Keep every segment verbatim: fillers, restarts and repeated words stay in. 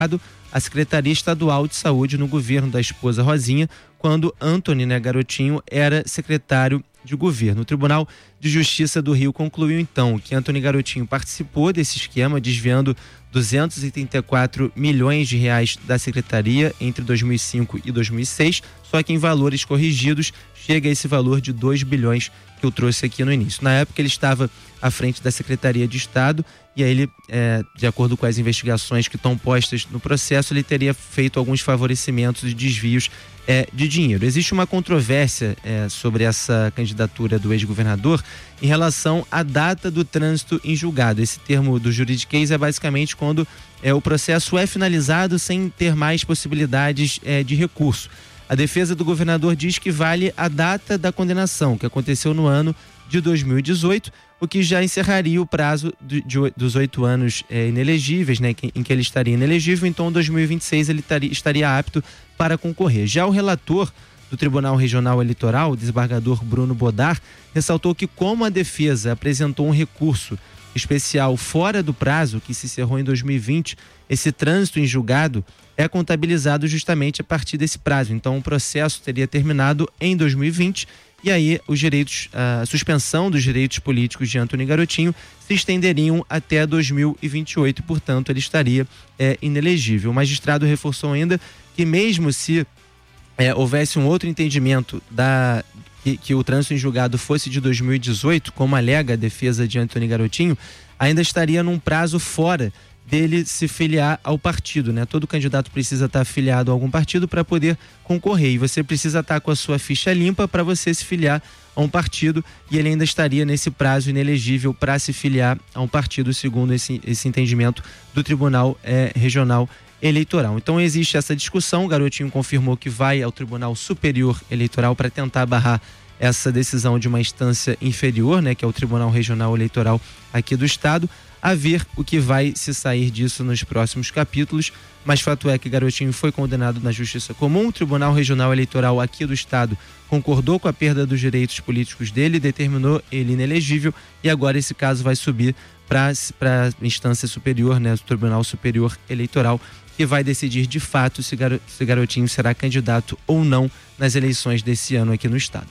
a Secretaria Estadual de Saúde no governo da esposa Rosinha, quando Antony, né, Garotinho, era secretário de governo. O Tribunal de Justiça do Rio concluiu então que Antony Garotinho participou desse esquema, desviando duzentos e trinta e quatro milhões de reais da secretaria entre dois mil e cinco e dois mil e seis, só que em valores corrigidos chega a esse valor de dois bilhões que eu trouxe aqui no início. Na época ele estava à frente da Secretaria de Estado e aí ele, é, de acordo com as investigações que estão postas no processo, ele teria feito alguns favorecimentos e desvios é, de dinheiro. Existe uma controvérsia é, sobre essa candidatura do ex-governador em relação à data do trânsito em julgado. Esse termo do juridiquês é basicamente quando é, o processo é finalizado sem ter mais possibilidades é, de recurso. A defesa do governador diz que vale a data da condenação, que aconteceu no ano de dois mil e dezoito, o que já encerraria o prazo de, de, dos oito anos é, inelegíveis, né, que, em que ele estaria inelegível. Então, em dois mil e vinte e seis ele taria, estaria apto para concorrer. Já o relator do Tribunal Regional Eleitoral, o desembargador Bruno Bodar, ressaltou que, como a defesa apresentou um recurso especial fora do prazo, que se encerrou em dois mil e vinte, esse trânsito em julgado é contabilizado justamente a partir desse prazo. Então, o processo teria terminado em dois mil e vinte e aí os direitos, a suspensão dos direitos políticos de Antony Garotinho se estenderiam até dois mil e vinte e oito e, portanto, ele estaria é, inelegível. O magistrado reforçou ainda que mesmo se é, houvesse um outro entendimento da que, que o trânsito em julgado fosse de dois mil e dezoito, como alega a defesa de Antony Garotinho, ainda estaria num prazo fora dele se filiar ao partido, né? Todo candidato precisa estar afiliado a algum partido para poder concorrer, e você precisa estar com a sua ficha limpa para você se filiar a um partido, e ele ainda estaria nesse prazo inelegível para se filiar a um partido, segundo esse, esse entendimento do Tribunal eh, Regional Eleitoral. Então existe essa discussão. O Garotinho confirmou que vai ao Tribunal Superior Eleitoral para tentar barrar essa decisão de uma instância inferior, né, que é o Tribunal Regional Eleitoral aqui do estado. A ver o que vai se sair disso nos próximos capítulos, mas fato é que Garotinho foi condenado na Justiça Comum. O Tribunal Regional Eleitoral aqui do estado concordou com a perda dos direitos políticos dele, determinou ele inelegível, e agora esse caso vai subir para a instância superior, né, o Tribunal Superior Eleitoral, que vai decidir de fato se, Garo, se Garotinho será candidato ou não nas eleições desse ano aqui no estado.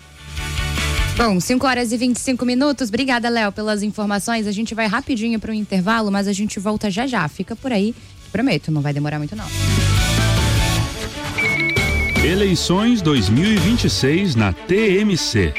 Bom, cinco horas e vinte e cinco minutos. Obrigada, Léo, pelas informações. A gente vai rapidinho para o intervalo, mas a gente volta já já. Fica por aí, prometo, não vai demorar muito não. Eleições dois mil e vinte e seis na T M C.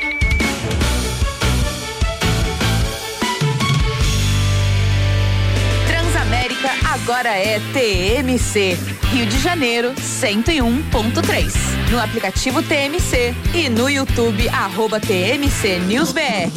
Transamérica agora é T M C. Rio de Janeiro, cento e um ponto três. No aplicativo T M C e no YouTube, arroba T M C News B R.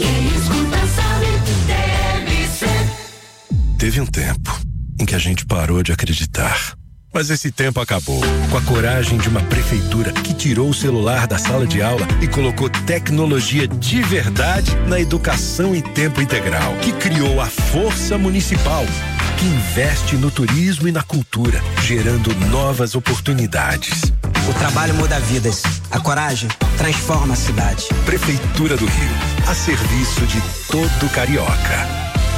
Teve um tempo em que a gente parou de acreditar. Mas esse tempo acabou. Com a coragem de uma prefeitura que tirou o celular da sala de aula e colocou tecnologia de verdade na educação em tempo integral. Que criou a Força Municipal, que investe no turismo e na cultura, gerando novas oportunidades. O trabalho muda vidas. A coragem transforma a cidade. Prefeitura do Rio, a serviço de todo carioca.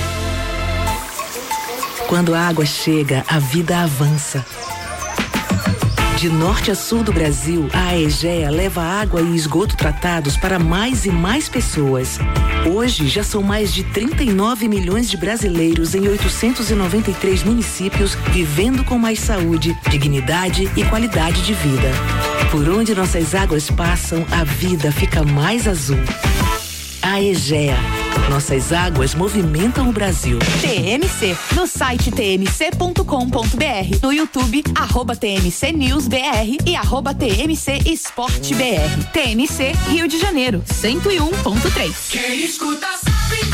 Quando a água chega, a vida avança. De norte a sul do Brasil, a Aegea leva água e esgoto tratados para mais e mais pessoas. Hoje, já são mais de trinta e nove milhões de brasileiros em oitocentos e noventa e três municípios vivendo com mais saúde, dignidade e qualidade de vida. Por onde nossas águas passam, a vida fica mais azul. Aegea. Nossas águas movimentam o Brasil. T M C, no site t m c ponto com ponto b r, no YouTube, arroba T M C News B R e arroba T M C Esporte B R. T M C Rio de Janeiro, cento e um ponto três. Quem escuta sabe.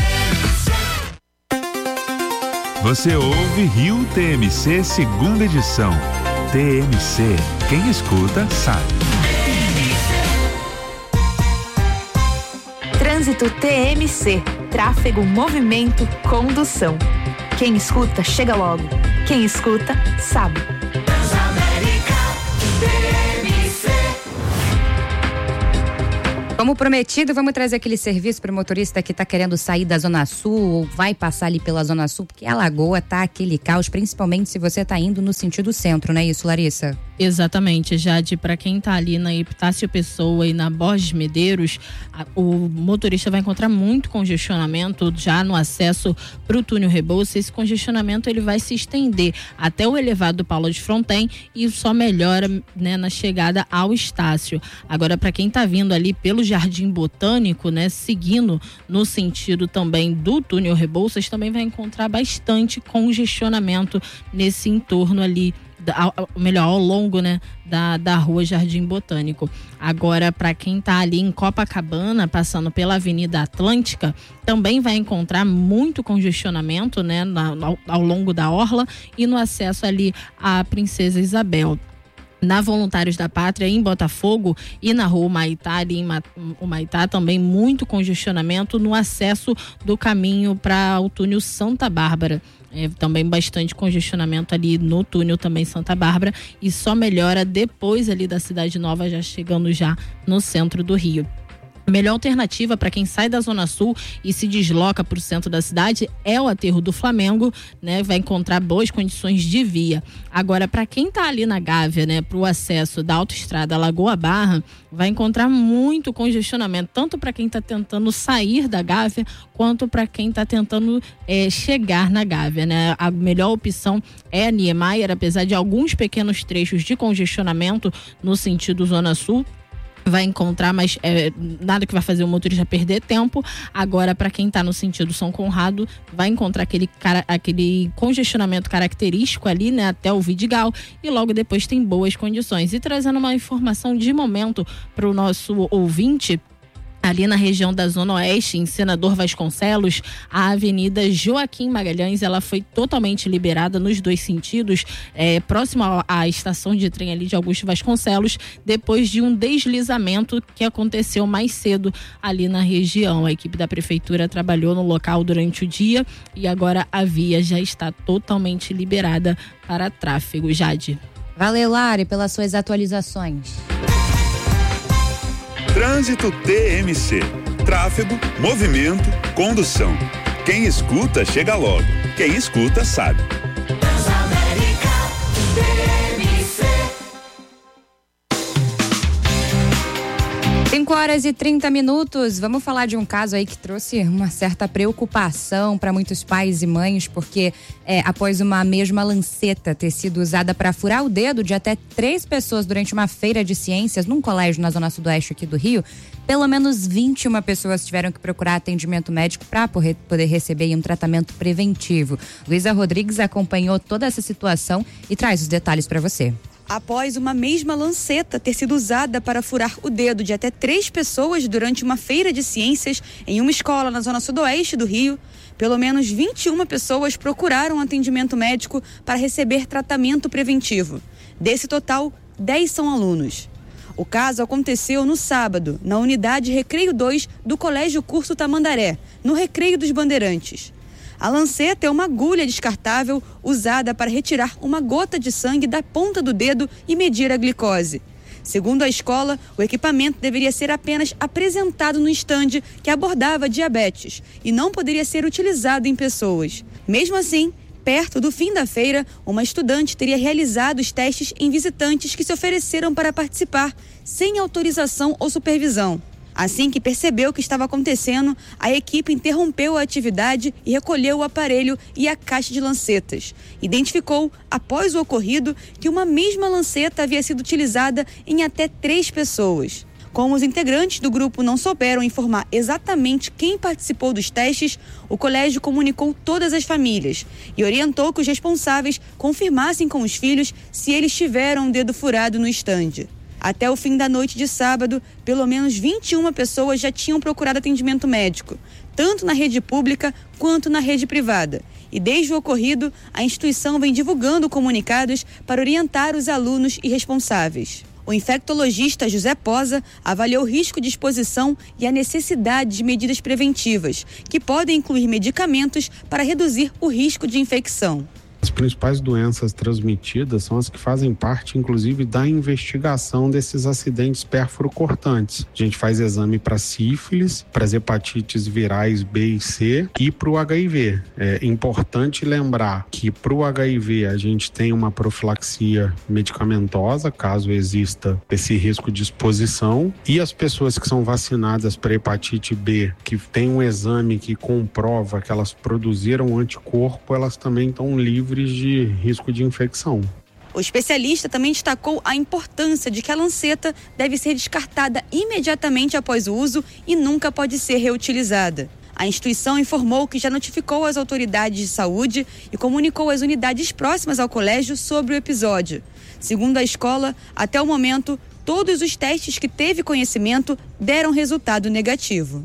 Você ouve Rio T M C segunda edição. T M C, quem escuta sabe. Trânsito T M C, tráfego, movimento, condução. Quem escuta, chega logo. Quem escuta, sabe. Transamérica, T M C. Como prometido, vamos trazer aquele serviço para o motorista que está querendo sair da Zona Sul ou vai passar ali pela Zona Sul, porque a Lagoa tá aquele caos, principalmente se você tá indo no sentido centro, não é isso, Larissa? Exatamente, Jade, para quem tá ali na Epitácio Pessoa e na Borges Medeiros, a, o motorista vai encontrar muito congestionamento já no acesso para o túnel Rebouças. Esse congestionamento ele vai se estender até o elevado Paulo de Fronten e só melhora, né, na chegada ao Estácio. Agora, para quem tá vindo ali pelo Jardim Botânico, né, seguindo no sentido também do túnel Rebouças, também vai encontrar bastante congestionamento nesse entorno ali, ao, melhor, ao longo, né, da, da rua Jardim Botânico. Agora, para quem tá ali em Copacabana, passando pela Avenida Atlântica, também vai encontrar muito congestionamento, né, na, ao, ao longo da orla e no acesso ali à Princesa Isabel. Na Voluntários da Pátria, em Botafogo, e na rua Humaitá, ali em Humaitá, também muito congestionamento no acesso do caminho para o túnel Santa Bárbara. É, também bastante congestionamento ali no túnel também Santa Bárbara, e só melhora depois ali da Cidade Nova, já chegando já no centro do Rio. A melhor alternativa para quem sai da Zona Sul e se desloca para o centro da cidade é o aterro do Flamengo, né? Vai encontrar boas condições de via. Agora, para quem está ali na Gávea, né, para o acesso da autoestrada Lagoa Barra, vai encontrar muito congestionamento, tanto para quem está tentando sair da Gávea, quanto para quem está tentando é, chegar na Gávea, né? A melhor opção é a Niemeyer, apesar de alguns pequenos trechos de congestionamento no sentido Zona Sul. Vai encontrar, mas é, nada que vai fazer o motorista perder tempo. Agora, para quem está no sentido São Conrado, vai encontrar aquele, cara, aquele congestionamento característico ali, né, até o Vidigal, e logo depois tem boas condições. E trazendo uma informação de momento para o nosso ouvinte, ali na região da Zona Oeste, em Senador Vasconcelos, a Avenida Joaquim Magalhães, ela foi totalmente liberada nos dois sentidos, é, próximo à estação de trem ali de Augusto Vasconcelos, depois de um deslizamento que aconteceu mais cedo ali na região. A equipe da prefeitura trabalhou no local durante o dia e agora a via já está totalmente liberada para tráfego. Jade. Valeu, Lari, pelas suas atualizações. Trânsito T M C. Tráfego, movimento, condução. Quem escuta, chega logo. Quem escuta, sabe. Transamérica T M C. cinco horas e trinta minutos. Vamos falar de um caso aí que trouxe uma certa preocupação para muitos pais e mães, porque é, após uma mesma lanceta ter sido usada para furar o dedo de até três pessoas durante uma feira de ciências num colégio na zona sudoeste aqui do Rio, pelo menos vinte e uma pessoas tiveram que procurar atendimento médico para poder receber um tratamento preventivo. Luísa Rodrigues acompanhou toda essa situação e traz os detalhes para você. Após uma mesma lanceta ter sido usada para furar o dedo de até três pessoas durante uma feira de ciências em uma escola na zona sudoeste do Rio, pelo menos vinte e uma pessoas procuraram atendimento médico para receber tratamento preventivo. Desse total, dez são alunos. O caso aconteceu no sábado, na unidade Recreio dois do Colégio Curso Tamandaré, no Recreio dos Bandeirantes. A lanceta é uma agulha descartável usada para retirar uma gota de sangue da ponta do dedo e medir a glicose. Segundo a escola, o equipamento deveria ser apenas apresentado no estande que abordava diabetes e não poderia ser utilizado em pessoas. Mesmo assim, perto do fim da feira, uma estudante teria realizado os testes em visitantes que se ofereceram para participar, sem autorização ou supervisão. Assim que percebeu o que estava acontecendo, a equipe interrompeu a atividade e recolheu o aparelho e a caixa de lancetas. Identificou, após o ocorrido, que uma mesma lanceta havia sido utilizada em até três pessoas. Como os integrantes do grupo não souberam informar exatamente quem participou dos testes, o colégio comunicou todas as famílias e orientou que os responsáveis confirmassem com os filhos se eles tiveram o dedo furado no estande. Até o fim da noite de sábado, pelo menos vinte e uma pessoas já tinham procurado atendimento médico, tanto na rede pública quanto na rede privada. E desde o ocorrido, a instituição vem divulgando comunicados para orientar os alunos e responsáveis. O infectologista José Posa avaliou o risco de exposição e a necessidade de medidas preventivas, que podem incluir medicamentos para reduzir o risco de infecção. As principais doenças transmitidas são as que fazem parte, inclusive, da investigação desses acidentes pérfuro-cortantes. A gente faz exame para sífilis, para as hepatites virais B e C e para o H I V. É importante lembrar que para o H I V a gente tem uma profilaxia medicamentosa, caso exista esse risco de exposição, e as pessoas que são vacinadas para hepatite B, que tem um exame que comprova que elas produziram anticorpo, elas também estão livres de risco de infecção. O especialista também destacou a importância de que a lanceta deve ser descartada imediatamente após o uso e nunca pode ser reutilizada. A instituição informou que já notificou as autoridades de saúde e comunicou às unidades próximas ao colégio sobre o episódio. Segundo a escola, até o momento, todos os testes que teve conhecimento deram resultado negativo.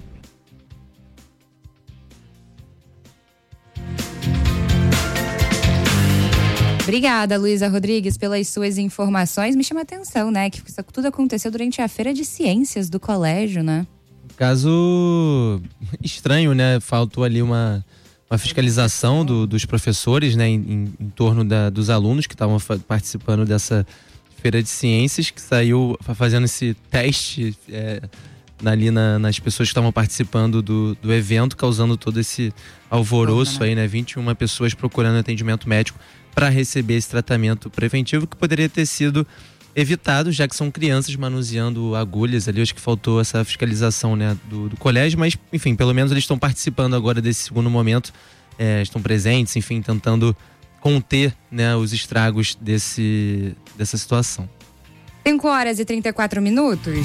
Obrigada, Luísa Rodrigues, pelas suas informações. Me chama a atenção, né? Que isso tudo aconteceu durante a Feira de Ciências do colégio, né? Caso estranho, né? Faltou ali uma, uma fiscalização do, dos professores, né? Em, em, em torno da, dos alunos que estavam participando dessa Feira de Ciências, que saiu fazendo esse teste é, ali na, nas pessoas que estavam participando do, do evento, causando todo esse alvoroço, né? Aí, né? vinte e uma pessoas procurando atendimento médico para receber esse tratamento preventivo que poderia ter sido evitado, já que são crianças manuseando agulhas ali. Acho que faltou essa fiscalização, né, do, do colégio, mas enfim, pelo menos eles estão participando agora desse segundo momento, é, estão presentes, enfim, tentando conter, né, os estragos desse, dessa situação. cinco horas e trinta e quatro minutos.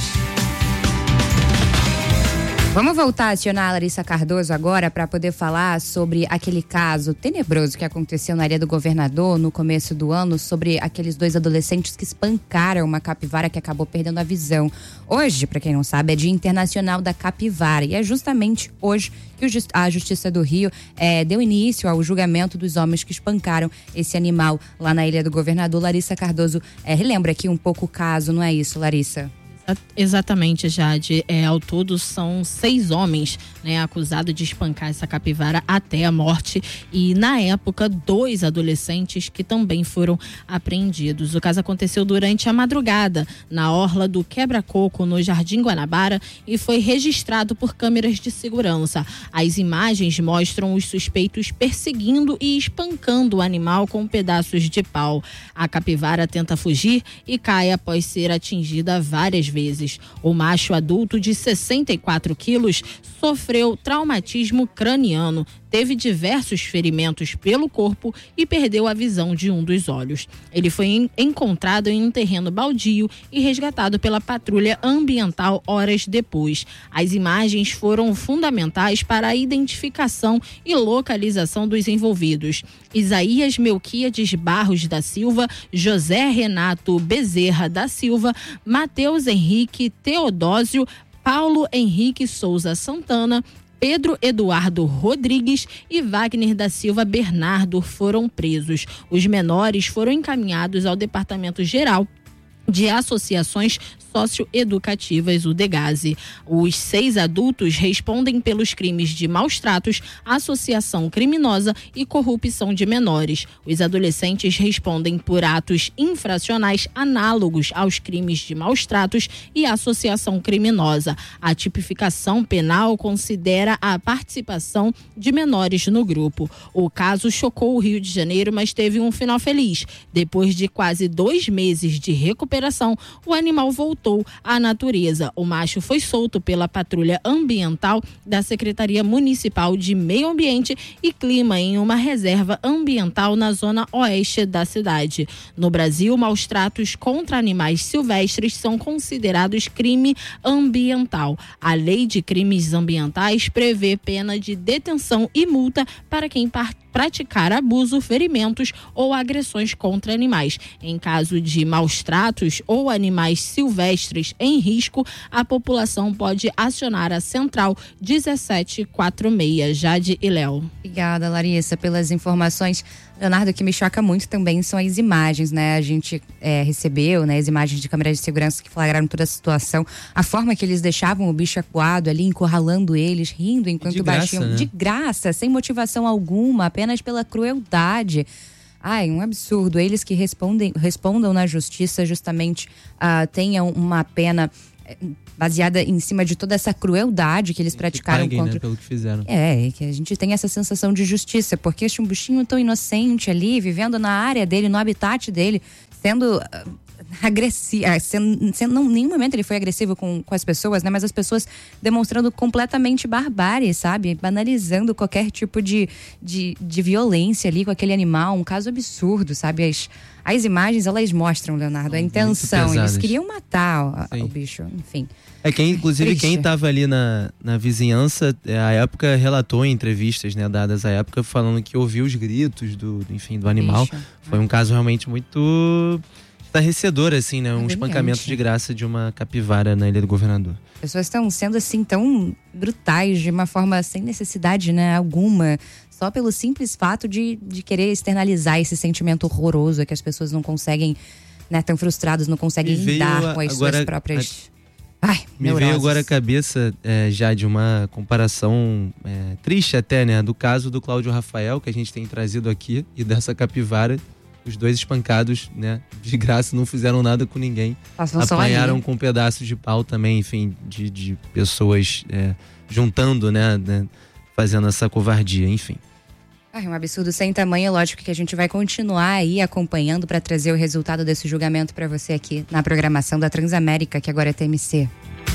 Vamos voltar a acionar a Larissa Cardoso agora para poder falar sobre aquele caso tenebroso que aconteceu na área do Governador no começo do ano, sobre aqueles dois adolescentes que espancaram uma capivara que acabou perdendo a visão. Hoje, para quem não sabe, é Dia Internacional da Capivara e é justamente hoje que a Justiça do Rio é, deu início ao julgamento dos homens que espancaram esse animal lá na Ilha do Governador. Larissa Cardoso, é, relembra aqui um pouco o caso, não é isso, Larissa? Exatamente, Jade. É, ao todo são seis homens, né, acusados de espancar essa capivara até a morte, e na época dois adolescentes que também foram apreendidos. O caso aconteceu durante a madrugada na orla do Quebra-Coco, no Jardim Guanabara, e foi registrado por câmeras de segurança. As imagens mostram os suspeitos perseguindo e espancando o animal com pedaços de pau. A capivara tenta fugir e cai após ser atingida várias vezes. Vezes. O macho adulto de sessenta e quatro quilos sofreu traumatismo craniano, teve diversos ferimentos pelo corpo e perdeu a visão de um dos olhos. Ele foi em, encontrado em um terreno baldio e resgatado pela patrulha ambiental horas depois. As imagens foram fundamentais para a identificação e localização dos envolvidos. Isaías Melquiades Barros da Silva, José Renato Bezerra da Silva, Matheus Henrique Teodósio, Paulo Henrique Souza Santana, Pedro Eduardo Rodrigues e Wagner da Silva Bernardo foram presos. Os menores foram encaminhados ao Departamento Geral de Associações Socioeducativas, o DEGASE. Os seis adultos respondem pelos crimes de maus tratos, associação criminosa e corrupção de menores. Os adolescentes respondem por atos infracionais análogos aos crimes de maus tratos e associação criminosa. A tipificação penal considera a participação de menores no grupo. O caso chocou o Rio de Janeiro, mas teve um final feliz. Depois de quase dois meses de recuperação, o animal voltou à natureza. O macho foi solto pela patrulha ambiental da Secretaria Municipal de Meio Ambiente e Clima em uma reserva ambiental na zona oeste da cidade. No Brasil, maus tratos contra animais silvestres são considerados crime ambiental. A Lei de Crimes Ambientais prevê pena de detenção e multa para quem participa praticar abuso, ferimentos ou agressões contra animais. Em caso de maus tratos ou animais silvestres em risco, a população pode acionar a Central dezessete quarenta e seis. Jade e Léo. Obrigada, Larissa, pelas informações. Leonardo, o que me choca muito também são as imagens, né? A gente é, recebeu, né, as imagens de câmeras de segurança que flagraram toda a situação. A forma que eles deixavam o bicho acuado ali, encurralando eles, rindo enquanto de graça, batiam. né? De graça, sem motivação alguma, apenas pela crueldade. Ai, um absurdo. Eles que respondem, respondam na justiça justamente uh, tenham uma pena baseada em cima de toda essa crueldade que eles que praticaram paguem, contra... né, pelo que fizeram. É, que a gente tem essa sensação de justiça, porque este um bichinho tão inocente ali, vivendo na área dele, no habitat dele, sendo... Uh, agressivo, sendo, sendo, não, em nenhum momento ele foi agressivo com, com as pessoas, né? Mas as pessoas demonstrando completamente barbárie, sabe? Banalizando qualquer tipo de, de, de violência ali com aquele animal, um caso absurdo, sabe? As, as imagens, elas mostram, Leonardo, a intenção. Eles queriam matar o, o bicho, enfim. É, quem, inclusive, Triste. quem estava ali na, na vizinhança, à época, relatou em entrevistas, né, dadas à época, falando que ouviu os gritos do, enfim, do animal. Bicho. Foi um caso realmente muito... estarrecedor, assim, né? Um espancamento de graça de uma capivara na Ilha do Governador. As pessoas estão sendo, assim, tão brutais, de uma forma sem necessidade, né, alguma, só pelo simples fato de, de querer externalizar esse sentimento horroroso que as pessoas não conseguem, né, tão frustrados, não conseguem lidar com as agora, suas próprias... A... Ai, Me neuroses. veio agora a cabeça é, já de uma comparação é, triste até, né? Do caso do Cláudio Rafael, que a gente tem trazido aqui, e dessa capivara. Os dois espancados, né, de graça, não fizeram nada com ninguém. Passou Apanharam com um pedaço de pau também, enfim, de, de pessoas é, juntando, né, né, fazendo essa covardia, enfim. Ah, é um absurdo sem tamanho, lógico que a gente vai continuar aí acompanhando para trazer o resultado desse julgamento para você aqui na programação da Transamérica, que agora é T M C.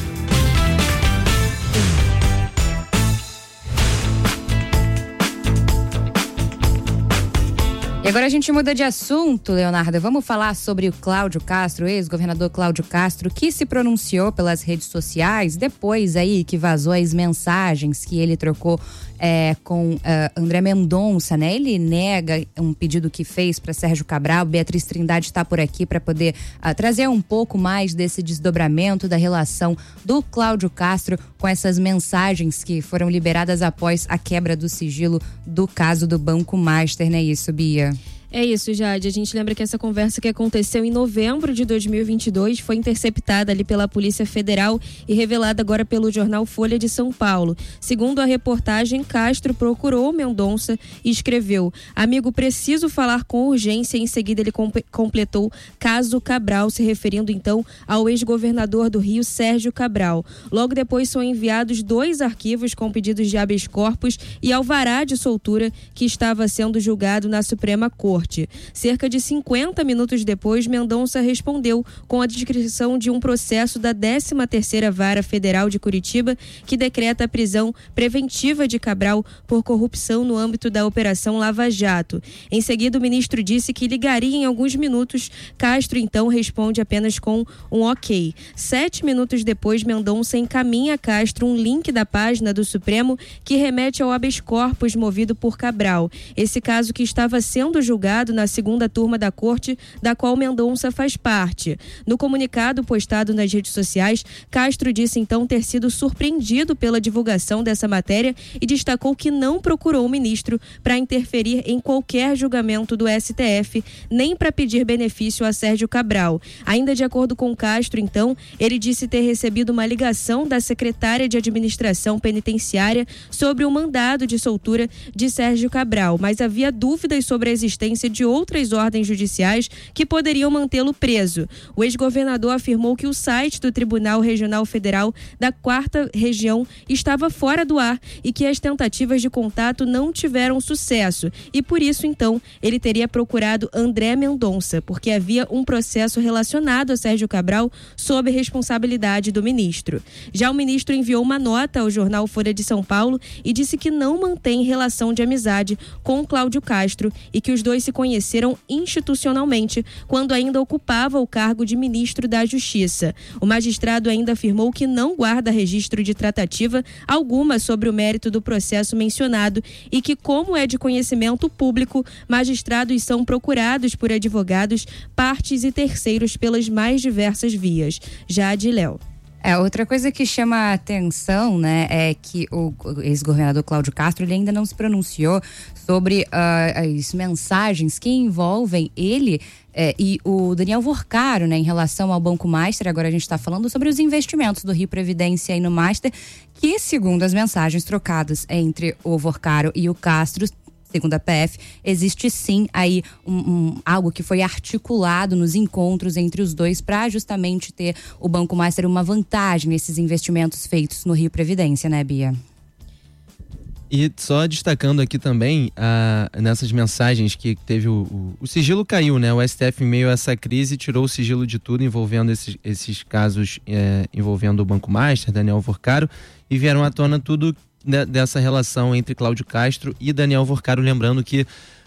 E agora a gente muda de assunto, Leonardo. Vamos falar sobre o Cláudio Castro, ex-governador Cláudio Castro, que se pronunciou pelas redes sociais depois aí que vazou as mensagens que ele trocou é, com uh, André Mendonça, né? Ele nega um pedido que fez para Sérgio Cabral. Beatriz Trindade está por aqui para poder uh, trazer um pouco mais desse desdobramento da relação do Cláudio Castro com essas mensagens que foram liberadas após a quebra do sigilo do caso do Banco Master, não é isso, Bia? É isso, Jade. A gente lembra que essa conversa que aconteceu em novembro de dois mil e vinte e dois foi interceptada ali pela Polícia Federal e revelada agora pelo jornal Folha de São Paulo. Segundo a reportagem, Castro procurou Mendonça e escreveu: amigo, preciso falar com urgência. Em seguida ele comp- completou caso Cabral, se referindo então ao ex-governador do Rio, Sérgio Cabral. Logo depois são enviados dois arquivos com pedidos de habeas corpus e alvará de soltura que estava sendo julgado na Suprema Corte. Cerca de cinquenta minutos depois, Mendonça respondeu com a descrição de um processo da décima terceira Vara Federal de Curitiba que decreta a prisão preventiva de Cabral por corrupção no âmbito da Operação Lava Jato. Em seguida, o ministro disse que ligaria em alguns minutos. Castro, então, responde apenas com um ok. Sete minutos depois, Mendonça encaminha a Castro um link da página do Supremo que remete ao habeas corpus movido por Cabral. Esse caso que estava sendo julgado na segunda turma da corte, da qual Mendonça faz parte. No comunicado postado nas redes sociais, Castro disse então ter sido surpreendido pela divulgação dessa matéria e destacou que não procurou o ministro para interferir em qualquer julgamento do S T F, nem para pedir benefício a Sérgio Cabral. Ainda de acordo com Castro, então, ele disse ter recebido uma ligação da secretária de Administração Penitenciária sobre o mandado de soltura de Sérgio Cabral, mas havia dúvidas sobre a existência de outras ordens judiciais que poderiam mantê-lo preso. O ex-governador afirmou que o site do Tribunal Regional Federal da Quarta Região estava fora do ar e que as tentativas de contato não tiveram sucesso e por isso, então, ele teria procurado André Mendonça, porque havia um processo relacionado a Sérgio Cabral sob responsabilidade do ministro. Já o ministro enviou uma nota ao jornal Folha de São Paulo e disse que não mantém relação de amizade com Cláudio Castro e que os dois se conheceram institucionalmente quando ainda ocupava o cargo de ministro da Justiça. O magistrado ainda afirmou que não guarda registro de tratativa alguma sobre o mérito do processo mencionado e que, como é de conhecimento público, magistrados são procurados por advogados, partes e terceiros pelas mais diversas vias. Jade e Léo. É, outra coisa que chama a atenção, né, é que o ex-governador Cláudio Castro, ele ainda não se pronunciou sobre uh, as mensagens que envolvem ele é, e o Daniel Vorcaro, né, em relação ao Banco Master. Agora a gente está falando sobre os investimentos do Rio Previdência aí no Master, que, segundo as mensagens trocadas entre o Vorcaro e o Castro, Segundo a P F, existe sim aí um, um, algo que foi articulado nos encontros entre os dois para justamente ter o Banco Master uma vantagem nesses investimentos feitos no Rio Previdência, né, Bia? E só destacando aqui também, ah, nessas mensagens que teve o, o, o sigilo caiu, né? O S T F, em meio a essa crise, tirou o sigilo de tudo envolvendo esses, esses casos é, envolvendo o Banco Master, Daniel Vorcaro, e vieram à tona tudo de, dessa relação entre Cláudio Castro e Daniel Vorcaro, lembrando que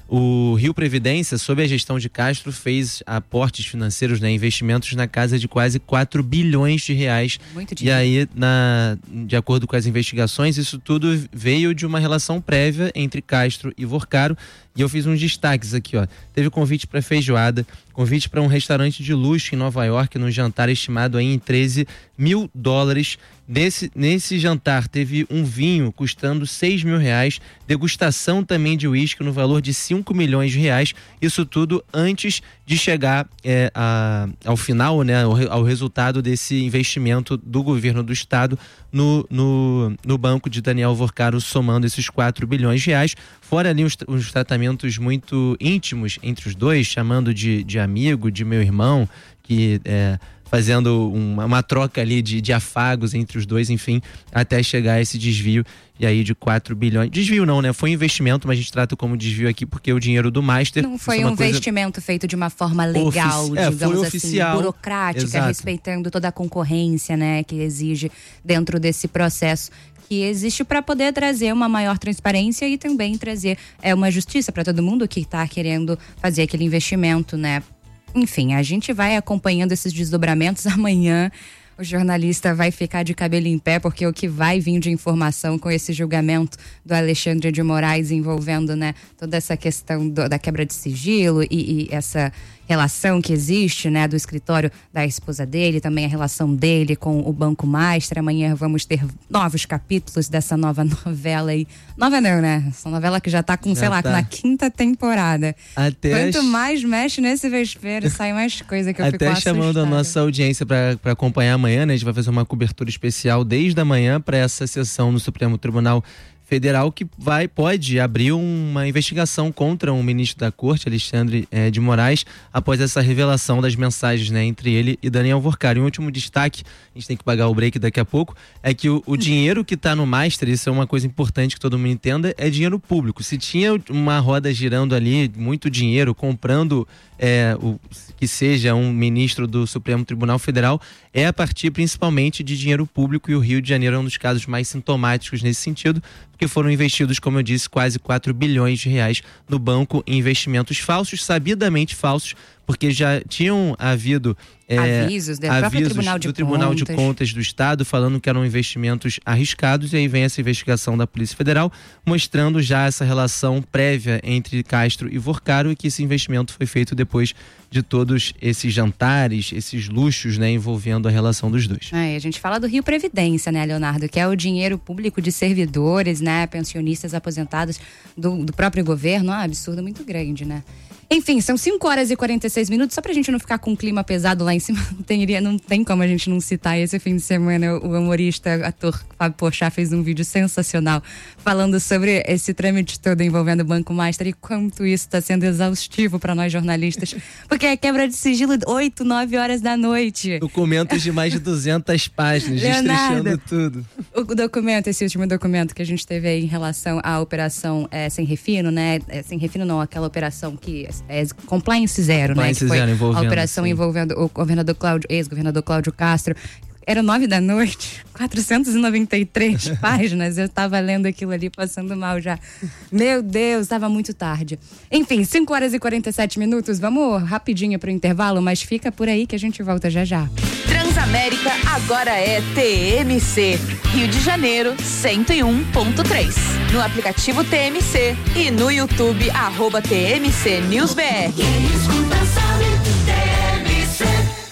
o Rio Previdência, sob a gestão de Castro, fez aportes financeiros, né, investimentos na casa de quase quatro bilhões de reais. Muito dinheiro. E aí, na, de acordo com as investigações, isso tudo veio de uma relação prévia entre Castro e Vorcaro. E eu fiz uns destaques aqui, ó. Teve convite para feijoada, convite para um restaurante de luxo em Nova York, num jantar estimado aí em treze mil dólares. Nesse, nesse jantar teve um vinho custando seis mil reais, degustação também de uísque no valor de cinco milhões de reais. Isso tudo antes de chegar é, a, ao final, né, ao, ao resultado desse investimento do governo do estado no, no, no banco de Daniel Vorcaro, somando esses quatro bilhões de reais. Fora ali os, os tratamentos muito íntimos entre os dois, chamando de, de amigo, de meu irmão, que é, fazendo uma, uma troca ali de, de afagos entre os dois, enfim, até chegar a esse desvio e aí de quatro bilhões. Desvio não, né? Foi investimento, mas a gente trata como desvio aqui porque o dinheiro do Master... Não foi um coisa... investimento feito de uma forma legal, Ofici... é, digamos foi assim, oficial. burocrática, Exato. Respeitando toda a concorrência, né, que exige dentro desse processo, que existe para poder trazer uma maior transparência e também trazer é, uma justiça para todo mundo que está querendo fazer aquele investimento, né? Enfim, a gente vai acompanhando esses desdobramentos. Amanhã o jornalista vai ficar de cabelo em pé, porque o que vai vir de informação com esse julgamento do Alexandre de Moraes envolvendo, né, toda essa questão do, da quebra de sigilo e, e essa relação que existe, né, do escritório da esposa dele, também a relação dele com o Banco Master. Amanhã vamos ter novos capítulos dessa nova novela aí. Nova não, né? Essa novela que já tá com, já sei lá, tá na quinta temporada. Até Quanto mais mexe nesse vespeiro, sai mais coisa que eu Até fico chamando assustada. a nossa audiência para acompanhar amanhã, né? A gente vai fazer uma cobertura especial desde a manhã para essa sessão no Supremo Tribunal Federal, que vai, pode abrir uma investigação contra um ministro da Corte, Alexandre eh, de Moraes, após essa revelação das mensagens, né, entre ele e Daniel Vorcaro. E um último destaque, a gente tem que pagar o break daqui a pouco, é que o, o dinheiro que está no Master, isso é uma coisa importante que todo mundo entenda, é dinheiro público. Se tinha uma roda girando ali, muito dinheiro, comprando é, o, que seja um ministro do Supremo Tribunal Federal, é a partir principalmente de dinheiro público, e o Rio de Janeiro é um dos casos mais sintomáticos nesse sentido, porque foram investidos, como eu disse, quase quatro bilhões de reais no banco em investimentos falsos, sabidamente falsos, porque já tinham havido é, avisos, do, avisos Tribunal de do Tribunal Contas. de Contas do Estado falando que eram investimentos arriscados, e aí vem essa investigação da Polícia Federal mostrando já essa relação prévia entre Castro e Vorcaro, e que esse investimento foi feito depois de todos esses jantares, esses luxos, né, envolvendo a relação dos dois. É, a gente fala do Rio Previdência, né, Leonardo, que é o dinheiro público de servidores, né, pensionistas aposentados do, do próprio governo. É um absurdo muito grande, né? Enfim, são cinco horas e quarenta e seis minutos, só pra gente não ficar com um clima pesado lá em cima, não tem, não tem como a gente não citar esse fim de semana. O humorista, ator Fábio Porchat fez um vídeo sensacional falando sobre esse trâmite todo envolvendo o Banco Master e quanto isso está sendo exaustivo para nós jornalistas, porque é quebra de sigilo oito, nove horas da noite. Documentos de mais de duzentas páginas, Leonardo, destrechando tudo. O documento, esse último documento que a gente teve aí em relação à operação é, Sem Refino, né? É, sem Refino não, aquela operação que é Compliance Zero, Compliance né? Que foi Zero, envolvendo, a operação sim. envolvendo o governador Cláudio, ex-governador Cláudio Castro. Era nove da noite, quatrocentas e noventa e três páginas. Eu tava lendo aquilo ali, passando mal já. Meu Deus, tava muito tarde. Enfim, cinco horas e quarenta e sete minutos. Vamos rapidinho pro intervalo, mas fica por aí que a gente volta já já. Transamérica agora é T M C, Rio de Janeiro cento e um ponto três. No aplicativo T M C e no YouTube, arroba T M C News B R. Quem escuta sabe, T M C.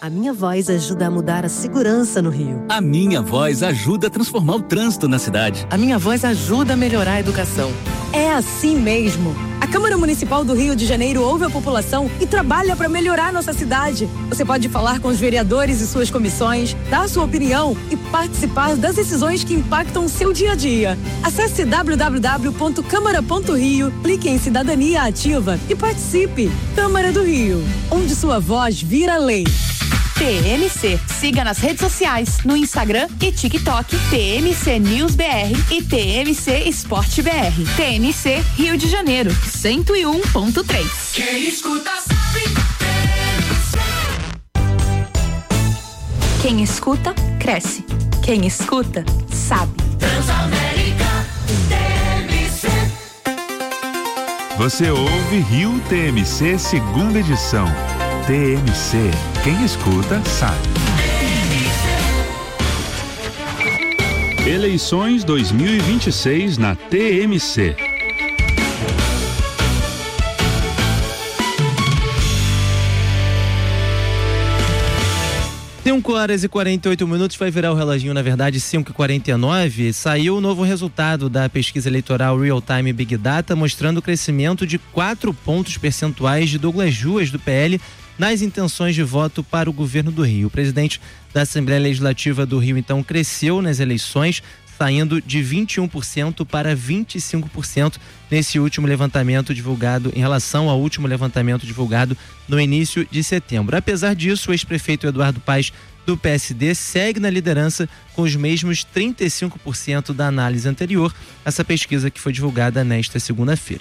A minha voz ajuda a mudar a segurança no Rio. A minha voz ajuda a transformar o trânsito na cidade. A minha voz ajuda a melhorar a educação. É assim mesmo. A Câmara Municipal do Rio de Janeiro ouve a população e trabalha para melhorar nossa cidade. Você pode falar com os vereadores e suas comissões, dar sua opinião e participar das decisões que impactam o seu dia a dia. Acesse w w w ponto câmara ponto rio, clique em Cidadania Ativa e participe. Câmara do Rio, onde sua voz vira lei. T M C. Siga nas redes sociais, no Instagram e TikTok, T M C News B R e T M C Esporte B R. T M C Rio de Janeiro, cento e um ponto três. Quem escuta sabe. Quem escuta, cresce. Quem escuta, sabe. Transamérica, T M C. Você ouve Rio T M C segunda edição. T M C, quem escuta sabe. Eleições dois mil e vinte e seis na T M C. cinco horas e quarenta e oito minutos, vai virar o reloginho, na verdade, cinco e quarenta e nove. Saiu o novo resultado da pesquisa eleitoral Real Time Big Data, mostrando o crescimento de quatro pontos percentuais de Douglas Ruas, do P L, nas intenções de voto para o governo do Rio. O presidente da Assembleia Legislativa do Rio, então, cresceu nas eleições, saindo de vinte e um por cento para vinte e cinco por cento nesse último levantamento divulgado, em relação ao último levantamento divulgado no início de setembro. Apesar disso, o ex-prefeito Eduardo Paes, do P S D, segue na liderança com os mesmos trinta e cinco por cento da análise anterior, essa pesquisa que foi divulgada nesta segunda-feira.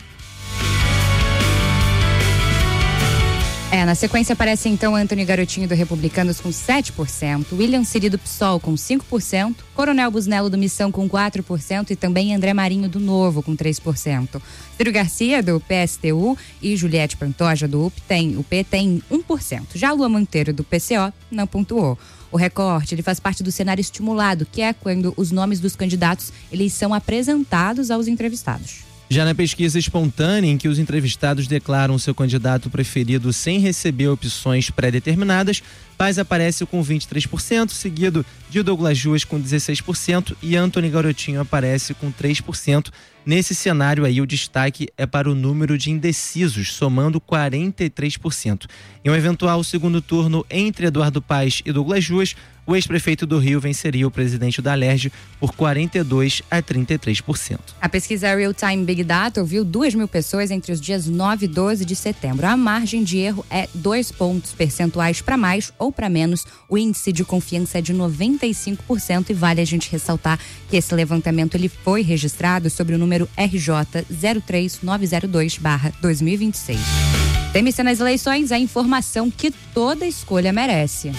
É, na sequência aparece então Antony Garotinho do Republicanos com sete por cento, William Siri do P SOL com cinco por cento, Coronel Busnello do Missão com quatro por cento e também André Marinho do Novo com três por cento. Ciro Garcia do P S T U e Juliette Pantoja do U P tem, o P tem um por cento. Já Lua Monteiro do P C O não pontuou. O recorte, ele faz parte do cenário estimulado, que é quando os nomes dos candidatos eles são apresentados aos entrevistados. Já na pesquisa espontânea, em que os entrevistados declaram seu candidato preferido sem receber opções pré-determinadas, Paes aparece com vinte e três por cento, seguido de Douglas Ruas com dezesseis por cento e Antony Garotinho aparece com três por cento. Nesse cenário aí, o destaque é para o número de indecisos, somando quarenta e três por cento. Em um eventual segundo turno entre Eduardo Paes e Douglas Ruas, o ex-prefeito do Rio venceria o presidente da Alerj por quarenta e dois a trinta e três por cento. A pesquisa Real Time Big Data ouviu duas mil pessoas entre os dias nove e doze de setembro. A margem de erro é dois pontos percentuais para mais ou para menos. O índice de confiança é de noventa e cinco por cento e vale a gente ressaltar que esse levantamento ele foi registrado sobre o número R J zero três nove zero dois barra dois mil e vinte e seis. T M C nas eleições, a informação que toda escolha merece.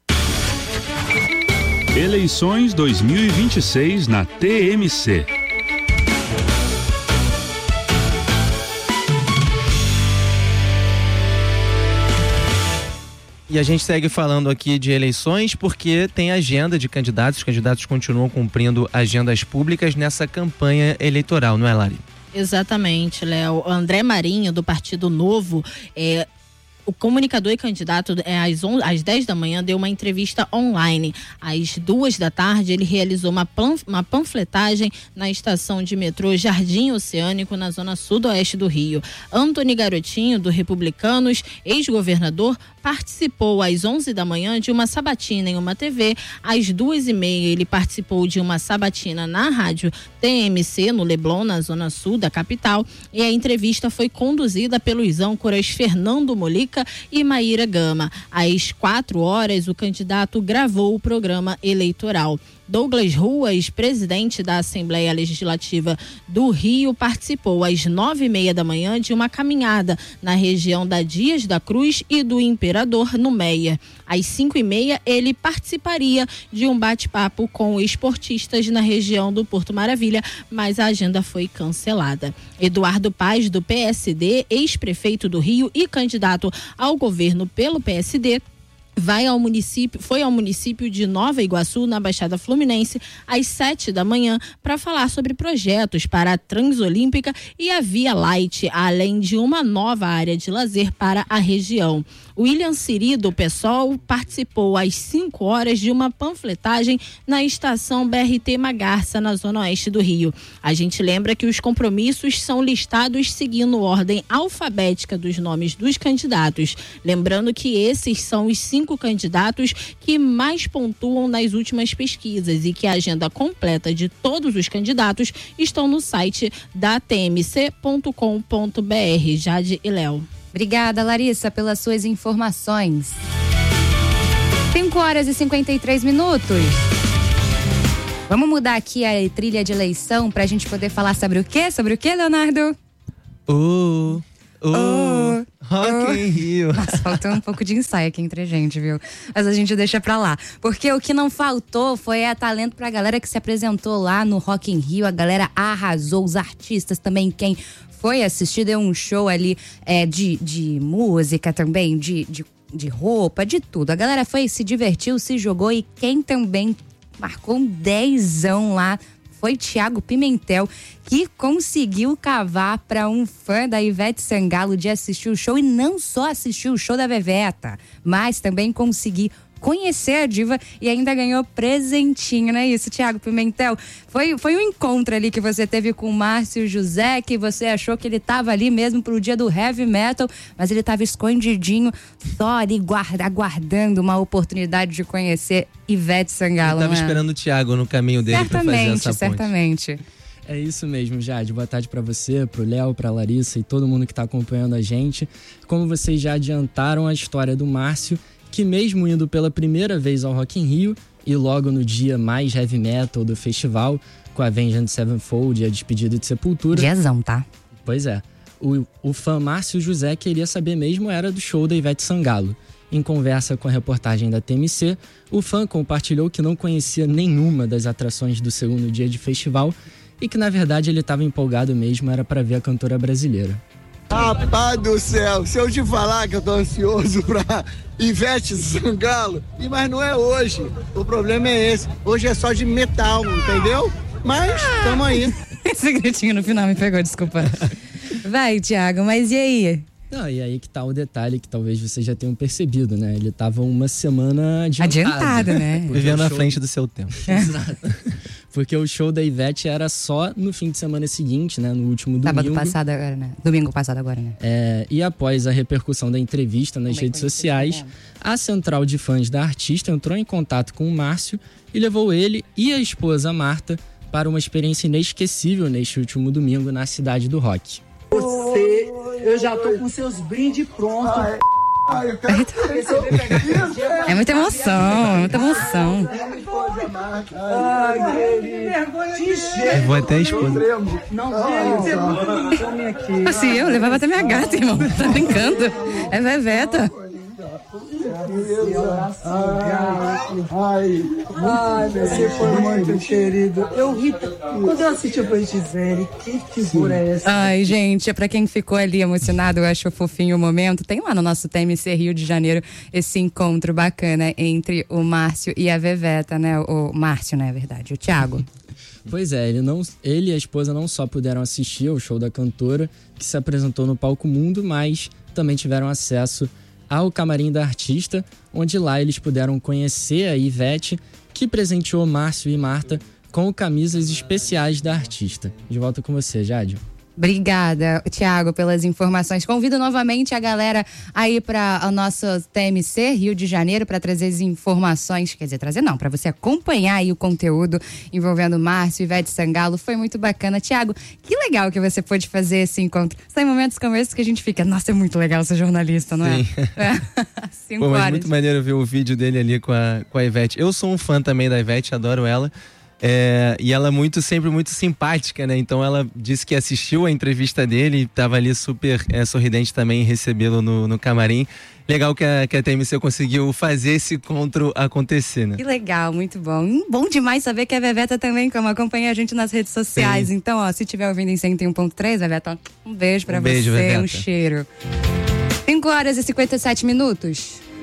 Eleições dois mil e vinte e seis na T M C. E a gente segue falando aqui de eleições porque tem agenda de candidatos. Os candidatos continuam cumprindo agendas públicas nessa campanha eleitoral, não é, Lari? Exatamente, Léo. André Marinho, do Partido Novo, é... O comunicador e candidato, é, às, onze, às dez da manhã, deu uma entrevista online. Às duas da tarde, ele realizou uma, panf, uma panfletagem na estação de metrô Jardim Oceânico, na zona sudoeste do Rio. Antony Garotinho, do Republicanos, ex-governador, participou às onze da manhã de uma sabatina em uma T V. Às duas e meia, ele participou de uma sabatina na rádio T M C, no Leblon, na zona sul da capital. E a entrevista foi conduzida pelos âncoras Fernando Molica e Maíra Gama. Às quatro horas, o candidato gravou o programa eleitoral. Douglas Ruas, presidente da Assembleia Legislativa do Rio, participou às nove e meia da manhã de uma caminhada na região da Dias da Cruz e do Imperador, no Meia. Às cinco e meia, ele participaria de um bate-papo com esportistas na região do Porto Maravilha, mas a agenda foi cancelada. Eduardo Paes, do P S D, ex-prefeito do Rio e candidato ao governo pelo P S D, vai ao município, foi ao município de Nova Iguaçu, na Baixada Fluminense, às sete da manhã, para falar sobre projetos para a Transolímpica e a Via Light, além de uma nova área de lazer para a região. William Siri, do PSOL, participou às cinco horas de uma panfletagem na estação B R T Magarça, na zona oeste do Rio. A gente lembra que os compromissos são listados seguindo ordem alfabética dos nomes dos candidatos. Lembrando que esses são os cinco candidatos que mais pontuam nas últimas pesquisas e que a agenda completa de todos os candidatos estão no site da T M C ponto com ponto B R. Jade e Léo. Obrigada, Larissa, pelas suas informações. cinco horas e cinquenta e três minutos. Vamos mudar aqui a trilha de eleição pra gente poder falar sobre o quê? Sobre o quê, Leonardo? Uh, uh, uh, Rock uh. in Rio. Nossa, faltou um pouco de ensaio aqui entre a gente, viu? Mas a gente deixa pra lá. Porque o que não faltou foi a talento pra galera que se apresentou lá no Rock in Rio. A galera arrasou, os artistas também, quem foi assistir, deu um show ali é, de, de música também, de, de, de roupa, de tudo. A galera foi, se divertiu, se jogou e quem também marcou um dezão lá foi Thiago Pimentel, que conseguiu cavar para um fã da Ivete Sangalo de assistir o show e não só assistir o show da Veveta, mas também conseguir conhecer a diva e ainda ganhou presentinho, não é isso, Thiago Pimentel? Foi, foi um encontro ali que você teve com o Márcio José, que você achou que ele tava ali mesmo pro dia do heavy metal, mas ele tava escondidinho, só ali guarda, aguardando uma oportunidade de conhecer Ivete Sangalo. Eu tava né? esperando o Thiago no caminho dele pra fazer essa ponte. Certamente, certamente. É isso mesmo, Jade. Boa tarde pra você, pro Léo, pra Larissa e todo mundo que tá acompanhando a gente. Como vocês já adiantaram a história do Márcio, que mesmo indo pela primeira vez ao Rock in Rio e logo no dia mais heavy metal do festival, com a Avenged Sevenfold e a despedida de Sepultura... Diazão, tá? Pois é. O, o fã Márcio José queria saber mesmo era do show da Ivete Sangalo. Em conversa com a reportagem da T M C, o fã compartilhou que não conhecia nenhuma das atrações do segundo dia de festival e que, na verdade, ele estava empolgado mesmo, era para ver a cantora brasileira. Rapaz do céu, se eu te falar que eu tô ansioso pra Ivete Sangalo, mas não é hoje. O problema é esse. Hoje é só de metal, entendeu? Mas tamo aí. Esse gritinho no final me pegou, desculpa. Vai, Thiago, mas e aí? Não, e aí que tá o detalhe que talvez vocês já tenham percebido, né? Ele tava uma semana adiantado. Adiantado, né? Vivendo à frente do seu tempo. Exato. Porque o show da Ivete era só no fim de semana seguinte, né? No último domingo. Sábado passado agora, né? Domingo passado agora, né? É, e após a repercussão da entrevista nas redes sociais, a central de fãs da artista entrou em contato com o Márcio e levou ele e a esposa Marta para uma experiência inesquecível neste último domingo na cidade do rock. Você, eu já tô com seus brindes prontos. Ai, ai, eu quero é muita emoção, é muita emoção. Ai, que vou até a esposa. Não, você é muito homem aqui. Assim, eu levava até minha gata, irmão. Tá brincando? É Veveta. Ai, ai, você foi muito querido. Eu ri quando eu assisti o Gisele. Que figura é essa? Ai, gente, pra quem ficou ali emocionado, eu acho fofinho o momento. Tem lá no nosso T M C Rio de Janeiro esse encontro bacana entre o Márcio e a Veveta, né? O Márcio, não é verdade? O Thiago. Pois é, ele, não, ele e a esposa não só puderam assistir ao show da cantora, que se apresentou no Palco Mundo, mas também tiveram acesso ao camarim da artista, onde lá eles puderam conhecer a Ivete, que presenteou Márcio e Marta com camisas especiais da artista. De volta com você, Jade. Obrigada, Thiago, pelas informações. Convido novamente a galera a ir para o nosso T M C Rio de Janeiro para trazer as informações, quer dizer, trazer não, para você acompanhar aí o conteúdo envolvendo Márcio e Ivete Sangalo. Foi muito bacana. Thiago, que legal que você pôde fazer esse encontro. São momentos como esses que a gente fica, nossa, é muito legal ser jornalista, não é? Sim. Cinco Pô, mas horas. muito maneiro ver o vídeo dele ali com a, com a Ivete. Eu sou um fã também da Ivete, adoro ela. É, e ela é muito, sempre muito simpática, né? Então ela disse que assistiu a entrevista dele e estava ali super é, sorridente também em recebê-lo no, no camarim. Legal que a, que a T M C conseguiu fazer esse encontro acontecer, né? Que legal, muito bom. Bom demais saber que a Veveta também, como acompanha a gente nas redes sociais. Sim. Então, ó, se tiver ouvindo em cento e um ponto três, Veveta, um beijo pra um beijo, você, Veveta. um cheiro. cinco horas e cinquenta e sete minutos.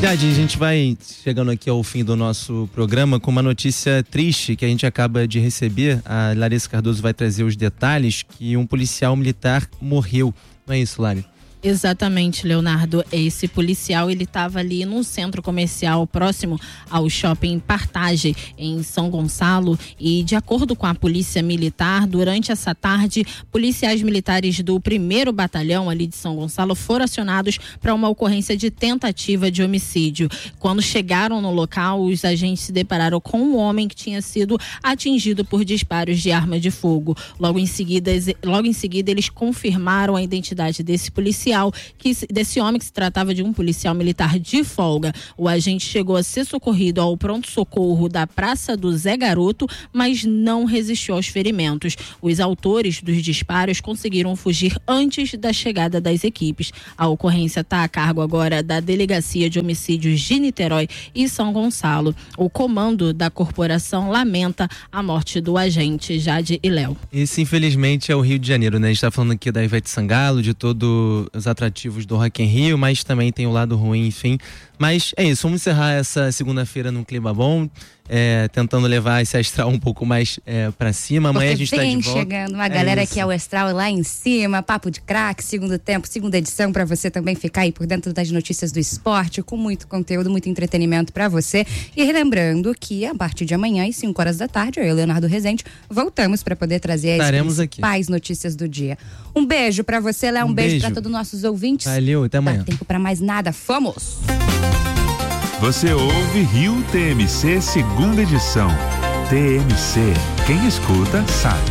Verdade, a gente vai chegando aqui ao fim do nosso programa com uma notícia triste que a gente acaba de receber. A Larissa Cardoso vai trazer os detalhes que um policial militar morreu. Não é isso, Lari? Exatamente, Leonardo. Esse policial, ele estava ali num centro comercial próximo ao shopping Partage, em São Gonçalo, e de acordo com a polícia militar, durante essa tarde, policiais militares do primeiro batalhão ali de São Gonçalo foram acionados para uma ocorrência de tentativa de homicídio. Quando chegaram no local, os agentes se depararam com um homem que tinha sido atingido por disparos de arma de fogo. Logo em seguida, logo em seguida eles confirmaram a identidade desse policial, que, desse homem que se tratava de um policial militar de folga. O agente chegou a ser socorrido ao pronto-socorro da Praça do Zé Garoto, mas não resistiu aos ferimentos. Os autores dos disparos conseguiram fugir antes da chegada das equipes. A ocorrência está a cargo agora da Delegacia de Homicídios de Niterói e São Gonçalo. O comando da corporação lamenta a morte do agente Jade e Léo. Esse, infelizmente, é o Rio de Janeiro, né? A gente está falando aqui da Ivete Sangalo, de todo os atrativos do Rock in Rio, mas também tem o lado ruim, enfim. Mas é isso, vamos encerrar essa segunda-feira num clima bom, é, tentando levar esse astral um pouco mais é, pra cima. Amanhã Porque a gente tá de volta. chegando uma galera é que é o astral lá em cima, papo de craque, segundo tempo, segunda edição, pra você também ficar aí por dentro das notícias do esporte, com muito conteúdo, muito entretenimento pra você. E relembrando que a partir de amanhã, às cinco horas da tarde, eu e o Leonardo Rezende voltamos pra poder trazer as Estaremos principais aqui. notícias do dia. Um beijo pra você, Léo, um, um beijo, beijo pra todos os nossos ouvintes. Valeu, até amanhã. Não dá tempo pra mais nada, vamos! Você ouve Rio T M C segunda edição. T M C, quem escuta sabe.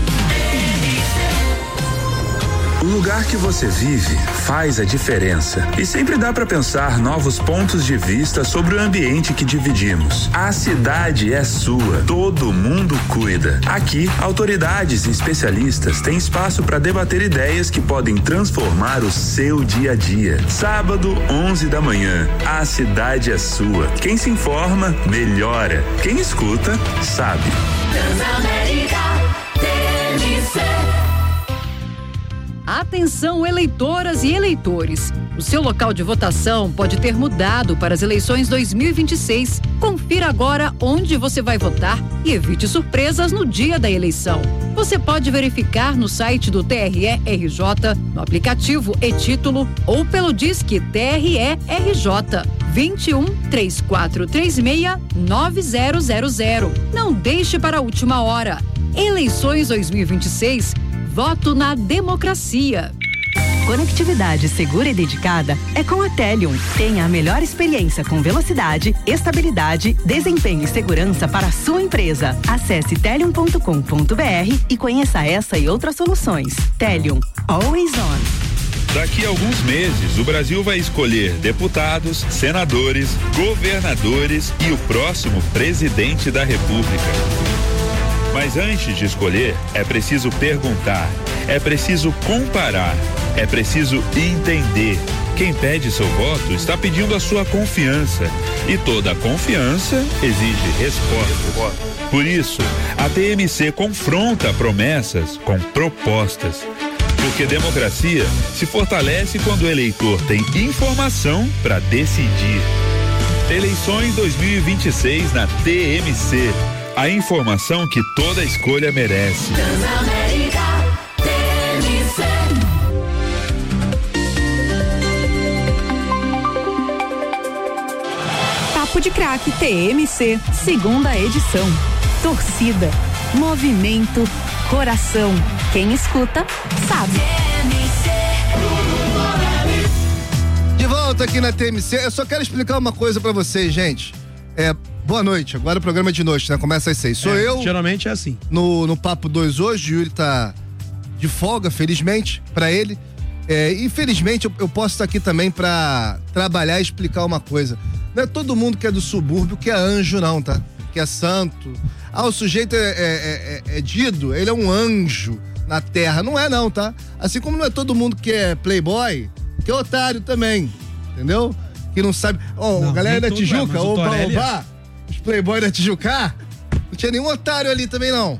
O lugar que você vive faz a diferença e sempre dá para pensar novos pontos de vista sobre o ambiente que dividimos. A cidade é sua, todo mundo cuida. Aqui, autoridades e especialistas têm espaço para debater ideias que podem transformar o seu dia a dia. Sábado, onze da manhã, a cidade é sua. Quem se informa, melhora. Quem escuta, sabe. Transamérica, T M C. Atenção, eleitoras e eleitores. O seu local de votação pode ter mudado para as eleições dois mil e vinte e seis. Confira agora onde você vai votar e evite surpresas no dia da eleição. Você pode verificar no site do T R E R J, no aplicativo e-Título ou pelo Disque T R E R J vinte e um, três quatro três seis, nove zero zero zero. Não deixe para a última hora. Eleições dois mil e vinte e seis. Voto na democracia. Conectividade segura e dedicada é com a Telium. Tenha a melhor experiência com velocidade, estabilidade, desempenho e segurança para a sua empresa. Acesse telium ponto com ponto b r e conheça essa e outras soluções. Telium, always on. Daqui a alguns meses, o Brasil vai escolher deputados, senadores, governadores e o próximo presidente da República. Mas antes de escolher, é preciso perguntar, é preciso comparar, é preciso entender. Quem pede seu voto está pedindo a sua confiança. E toda confiança exige resposta. Por isso, a T M C confronta promessas com propostas. Porque democracia se fortalece quando o eleitor tem informação para decidir. Eleições dois mil e vinte e seis na T M C. A informação que toda escolha merece. Transamérica, T M C. Papo de Craque T M C, segunda edição. Torcida, movimento, coração. Quem escuta, sabe. De volta aqui na T M C, eu só quero explicar uma coisa pra vocês, gente. É, boa noite, agora o programa é de noite, né? Começa às seis. Sou é, eu. Geralmente é assim. No, no Papo dois hoje, o Yuri tá de folga, felizmente, pra ele. É, infelizmente, eu, eu posso estar aqui também pra trabalhar e explicar uma coisa. Não é todo mundo que é do subúrbio que é anjo, não, tá? Que é santo. Ah, o sujeito é, é, é, é Dido, ele é um anjo na terra. Não é, não, tá? Assim como não é todo mundo que é playboy, que é otário também, entendeu? Que não sabe. Ó, oh, a galera da Tijuca, é, opa, opa, os playboy da Tijuca, não tinha nenhum otário ali também, não.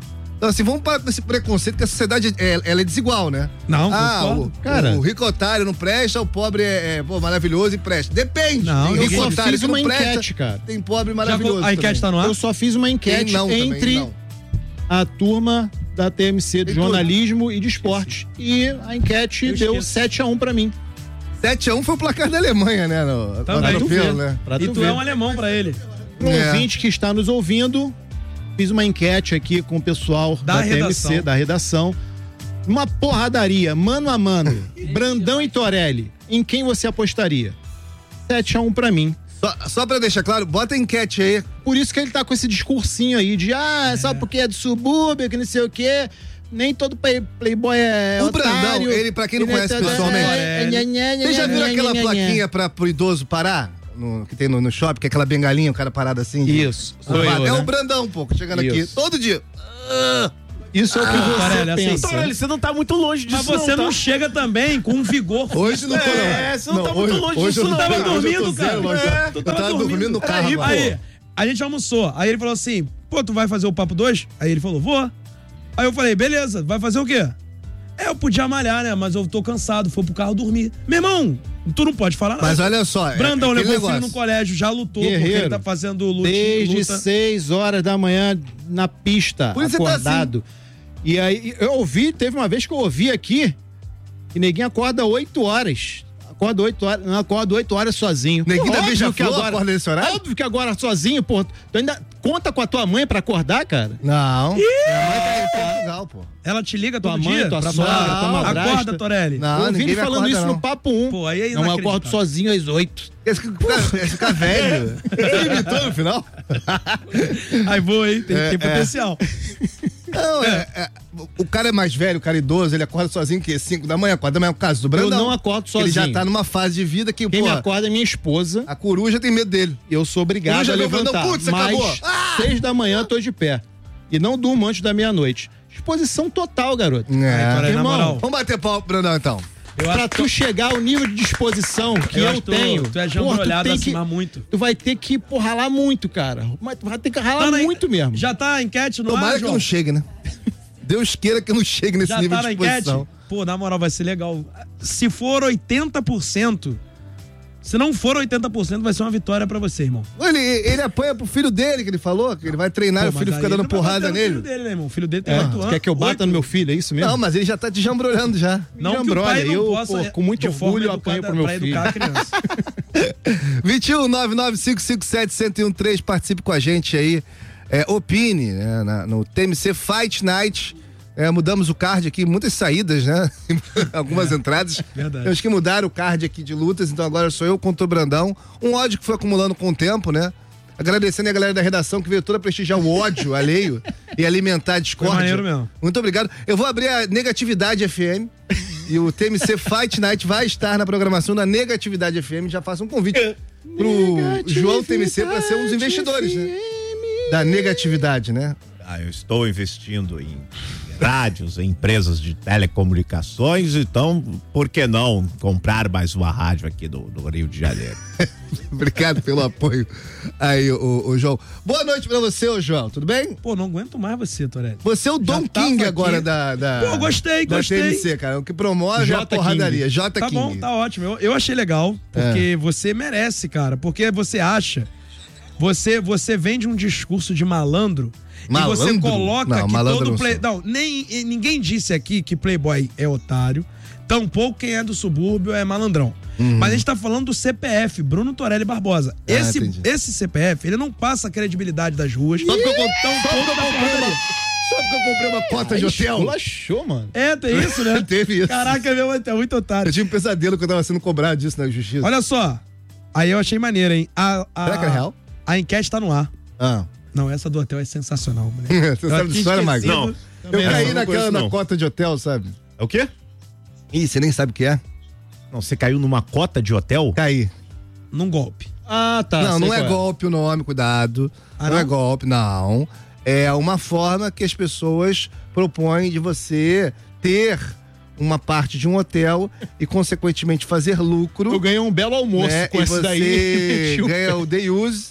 Então, assim, vamos parar com esse preconceito que a sociedade é, ela é desigual, né? Não, ah, o, cara. O, o rico otário não presta, o pobre é, é pô, maravilhoso e presta. Depende. Não, tem eu rico só otário fiz que não uma presta, enquete, cara. tem pobre maravilhoso. Já, a enquete também. tá no ar? Eu só fiz uma enquete Tem não entre também, não. a turma da T M C de Tem jornalismo tudo. e de esporte. E a enquete Eu deu esqueço. sete a um pra mim. sete a um foi o placar da Alemanha, né? No, Também. no Tu pelo, vê. né? Pra E tu ver. é um alemão pra ele. Pro É. ouvinte que está nos ouvindo, fiz uma enquete aqui com o pessoal Da da, redação. T M C, da redação. Uma porradaria, mano a mano, Brandão e Torelli. Em quem você apostaria? sete a um pra mim. Só, só pra deixar claro, bota a enquete aí. Por isso que ele tá com esse discursinho aí de, ah, é só porque é do subúrbio, que não sei o quê. Nem todo play, playboy é O otário. Brandão, ele, pra quem não Ele é conhece todo- pessoalmente, é, é, é, você já é, viu é, aquela é, é, plaquinha pra, pro idoso parar? No- que tem no, no shopping, que é aquela bengalinha, o cara parado assim? de- Isso, sou Ah, eu, é né? o Brandão, pô, chegando aqui, Isso. todo dia. Ah, Isso é o que Ah, você Torelli, assim, pensa. Torelli, você não tá muito longe disso, Mas você não, tá? chega também com um vigor. Hoje não tô, não. É, você não, Não, tá muito hoje- longe hoje disso, eu não. não Tu tava tô, hoje eu tô dormindo, zero, cara. Marcelo. É, tu Eu tava tava dormindo. dormindo no carro Aí, agora. aí, a gente almoçou. Aí ele falou assim, pô, tu vai fazer o papo dois? Aí ele falou, vou. Aí eu falei, beleza, vai fazer o quê? É, eu podia malhar, né? Mas eu tô cansado, foi pro carro dormir. Meu irmão, tu não pode falar nada. Mas olha só, é- Brandão é aquele levou o filho negócio. no colégio, já lutou, porque Guerreiro, ele tá fazendo luta. Desde luta. seis horas da manhã na pista, Por isso você tá acordado. E aí, eu ouvi, teve uma vez que eu ouvi aqui, que neguinho acorda oito horas. Acorda oito horas, não acorda oito horas sozinho. Neguinho da Óbvio Beija-Flor que agora acorda nesse horário? Óbvio que agora sozinho, pô. Tu ainda conta com a tua mãe pra acordar, cara? Não. Ih! Minha mãe tá em Portugal, pô. Ela te liga Tua todo mãe, dia? tua pra sogra, falar? tua madrasta. Acorda, Torelli. Não, eu ouvi ninguém ele me falando acorda, isso não. no Papo um. Pô, aí é Não, eu acordo inacreditável. sozinho às oito. Esse cara, esse cara velho. Ele imitou no final? Aí vou, hein? Tem, É, tem é. potencial. Não, é, é, o cara é mais velho, o cara é idoso, ele acorda sozinho que cinco da manhã, acorda da manhã, é o caso do Brandão. Eu não acordo sozinho. Ele já tá numa fase de vida que, Quem pô, me acorda é minha esposa. a coruja tem medo dele. Eu sou obrigado Coruja a vê o Brandão, levantar. putz, mas acabou. Ah! seis da manhã eu tô de pé. E não durmo antes da meia-noite. Exposição total, garoto. É. Torelli, na Irmão, moral. Vamos bater pau pro Brandão, então. Eu pra acho tu chegar ao nível de disposição que Eu eu, acho que tu- tenho, tu é porra, jambrolhado tem acima que, muito. tu vai ter que, pô, ralar muito, cara. Mas tu vai ter que ralar Tá na- muito mesmo. Já tá a enquete no Tomara ar, que João? não chegue, né? Deus queira que não chegue nesse Já nível tá de na enquete? disposição. Pô, na moral, vai ser legal. Se for oitenta por cento, se não for oitenta por cento, vai ser uma vitória pra você, irmão. Ele, ele apanha pro filho dele, que ele falou, que ele vai treinar e o Pô, filho mas fica aí dando ele não vai porrada bater no nele. filho dele, né, irmão? O filho dele tem É, oito tu anos. quer que eu bata Oito. no meu filho, é isso mesmo? Não, mas ele já tá te jambrolhando já. Não que o Jambrolha, pai não eu, possa, pô, com muito de forma orgulho, eu educada, apanho pro meu pra filho. educar a criança. vinte e um, nove nove cinco cinco sete, um zero um três, participe com a gente aí. É, opine, né, na- no T M C Fight Night. É, mudamos o card aqui, muitas saídas, né? Algumas entradas. Verdade. Temos que mudar o card aqui de lutas, então agora sou eu contra o Brandão. Um ódio que foi acumulando com o tempo, né? Agradecendo a galera da redação que veio toda prestigiar o ódio alheio e alimentar a discórdia. Foi maneiro mesmo. Muito obrigado. Eu vou abrir a Negatividade F M e o T M C Fight Night vai estar na programação da Negatividade F M. Já faço um convite pro João T M C para ser um dos investidores, né? Da negatividade, né? Ah, eu estou investindo em rádios, em empresas de telecomunicações, então por que não comprar mais uma rádio aqui do, do Rio de Janeiro? Obrigado pelo apoio aí, o, o João. Boa noite pra você, ô João, tudo bem? Pô, não aguento mais você, Torelli. Você é o Dom tava King aqui. agora da, da. Pô, gostei, da gostei. T M C, cara. O que promove é a J. porradaria. King. J. Tá King. bom, tá ótimo. Eu, eu achei legal, porque você merece, cara. Porque você acha. Você, você vende um discurso de malandro, Malandro? e você coloca Não, que malandro todo não play. sou. Não, nem, ninguém disse aqui que Playboy é otário. Tampouco quem é do subúrbio é malandrão. Uhum. Mas a gente tá falando do C P F, Bruno Torelli Barbosa. Ah, esse, entendi. esse C P F, ele não passa a credibilidade das ruas. Só porque eu comprei- Tão só porque eu pouco da comprei uma- porradaria. Só porque eu comprei uma cota de hotel. Esculachou, mano. É, tem isso, né? Teve isso. Caraca, meu, é muito otário. Eu tive um pesadelo que eu tava sendo cobrado disso na justiça. Olha só. Aí eu achei maneiro, hein? A, a, Será que é real? A enquete tá no ar. Ah. Não, essa do hotel é sensacional, moleque. Você sabe da história, Magno? Não. Eu Também caí não, não naquela conheço, na não. cota de hotel, sabe? É o quê? Ih, você nem sabe o que é? Não, você caiu numa cota de hotel? Caí. Num golpe. Ah, tá. não, sei não é qual golpe o nome, cuidado. Ah, não, é não? golpe, não. É uma forma que as pessoas propõem de você ter uma parte de um hotel e, consequentemente, fazer lucro. Eu ganhei um belo almoço né? com E esse você daí. ganha o day use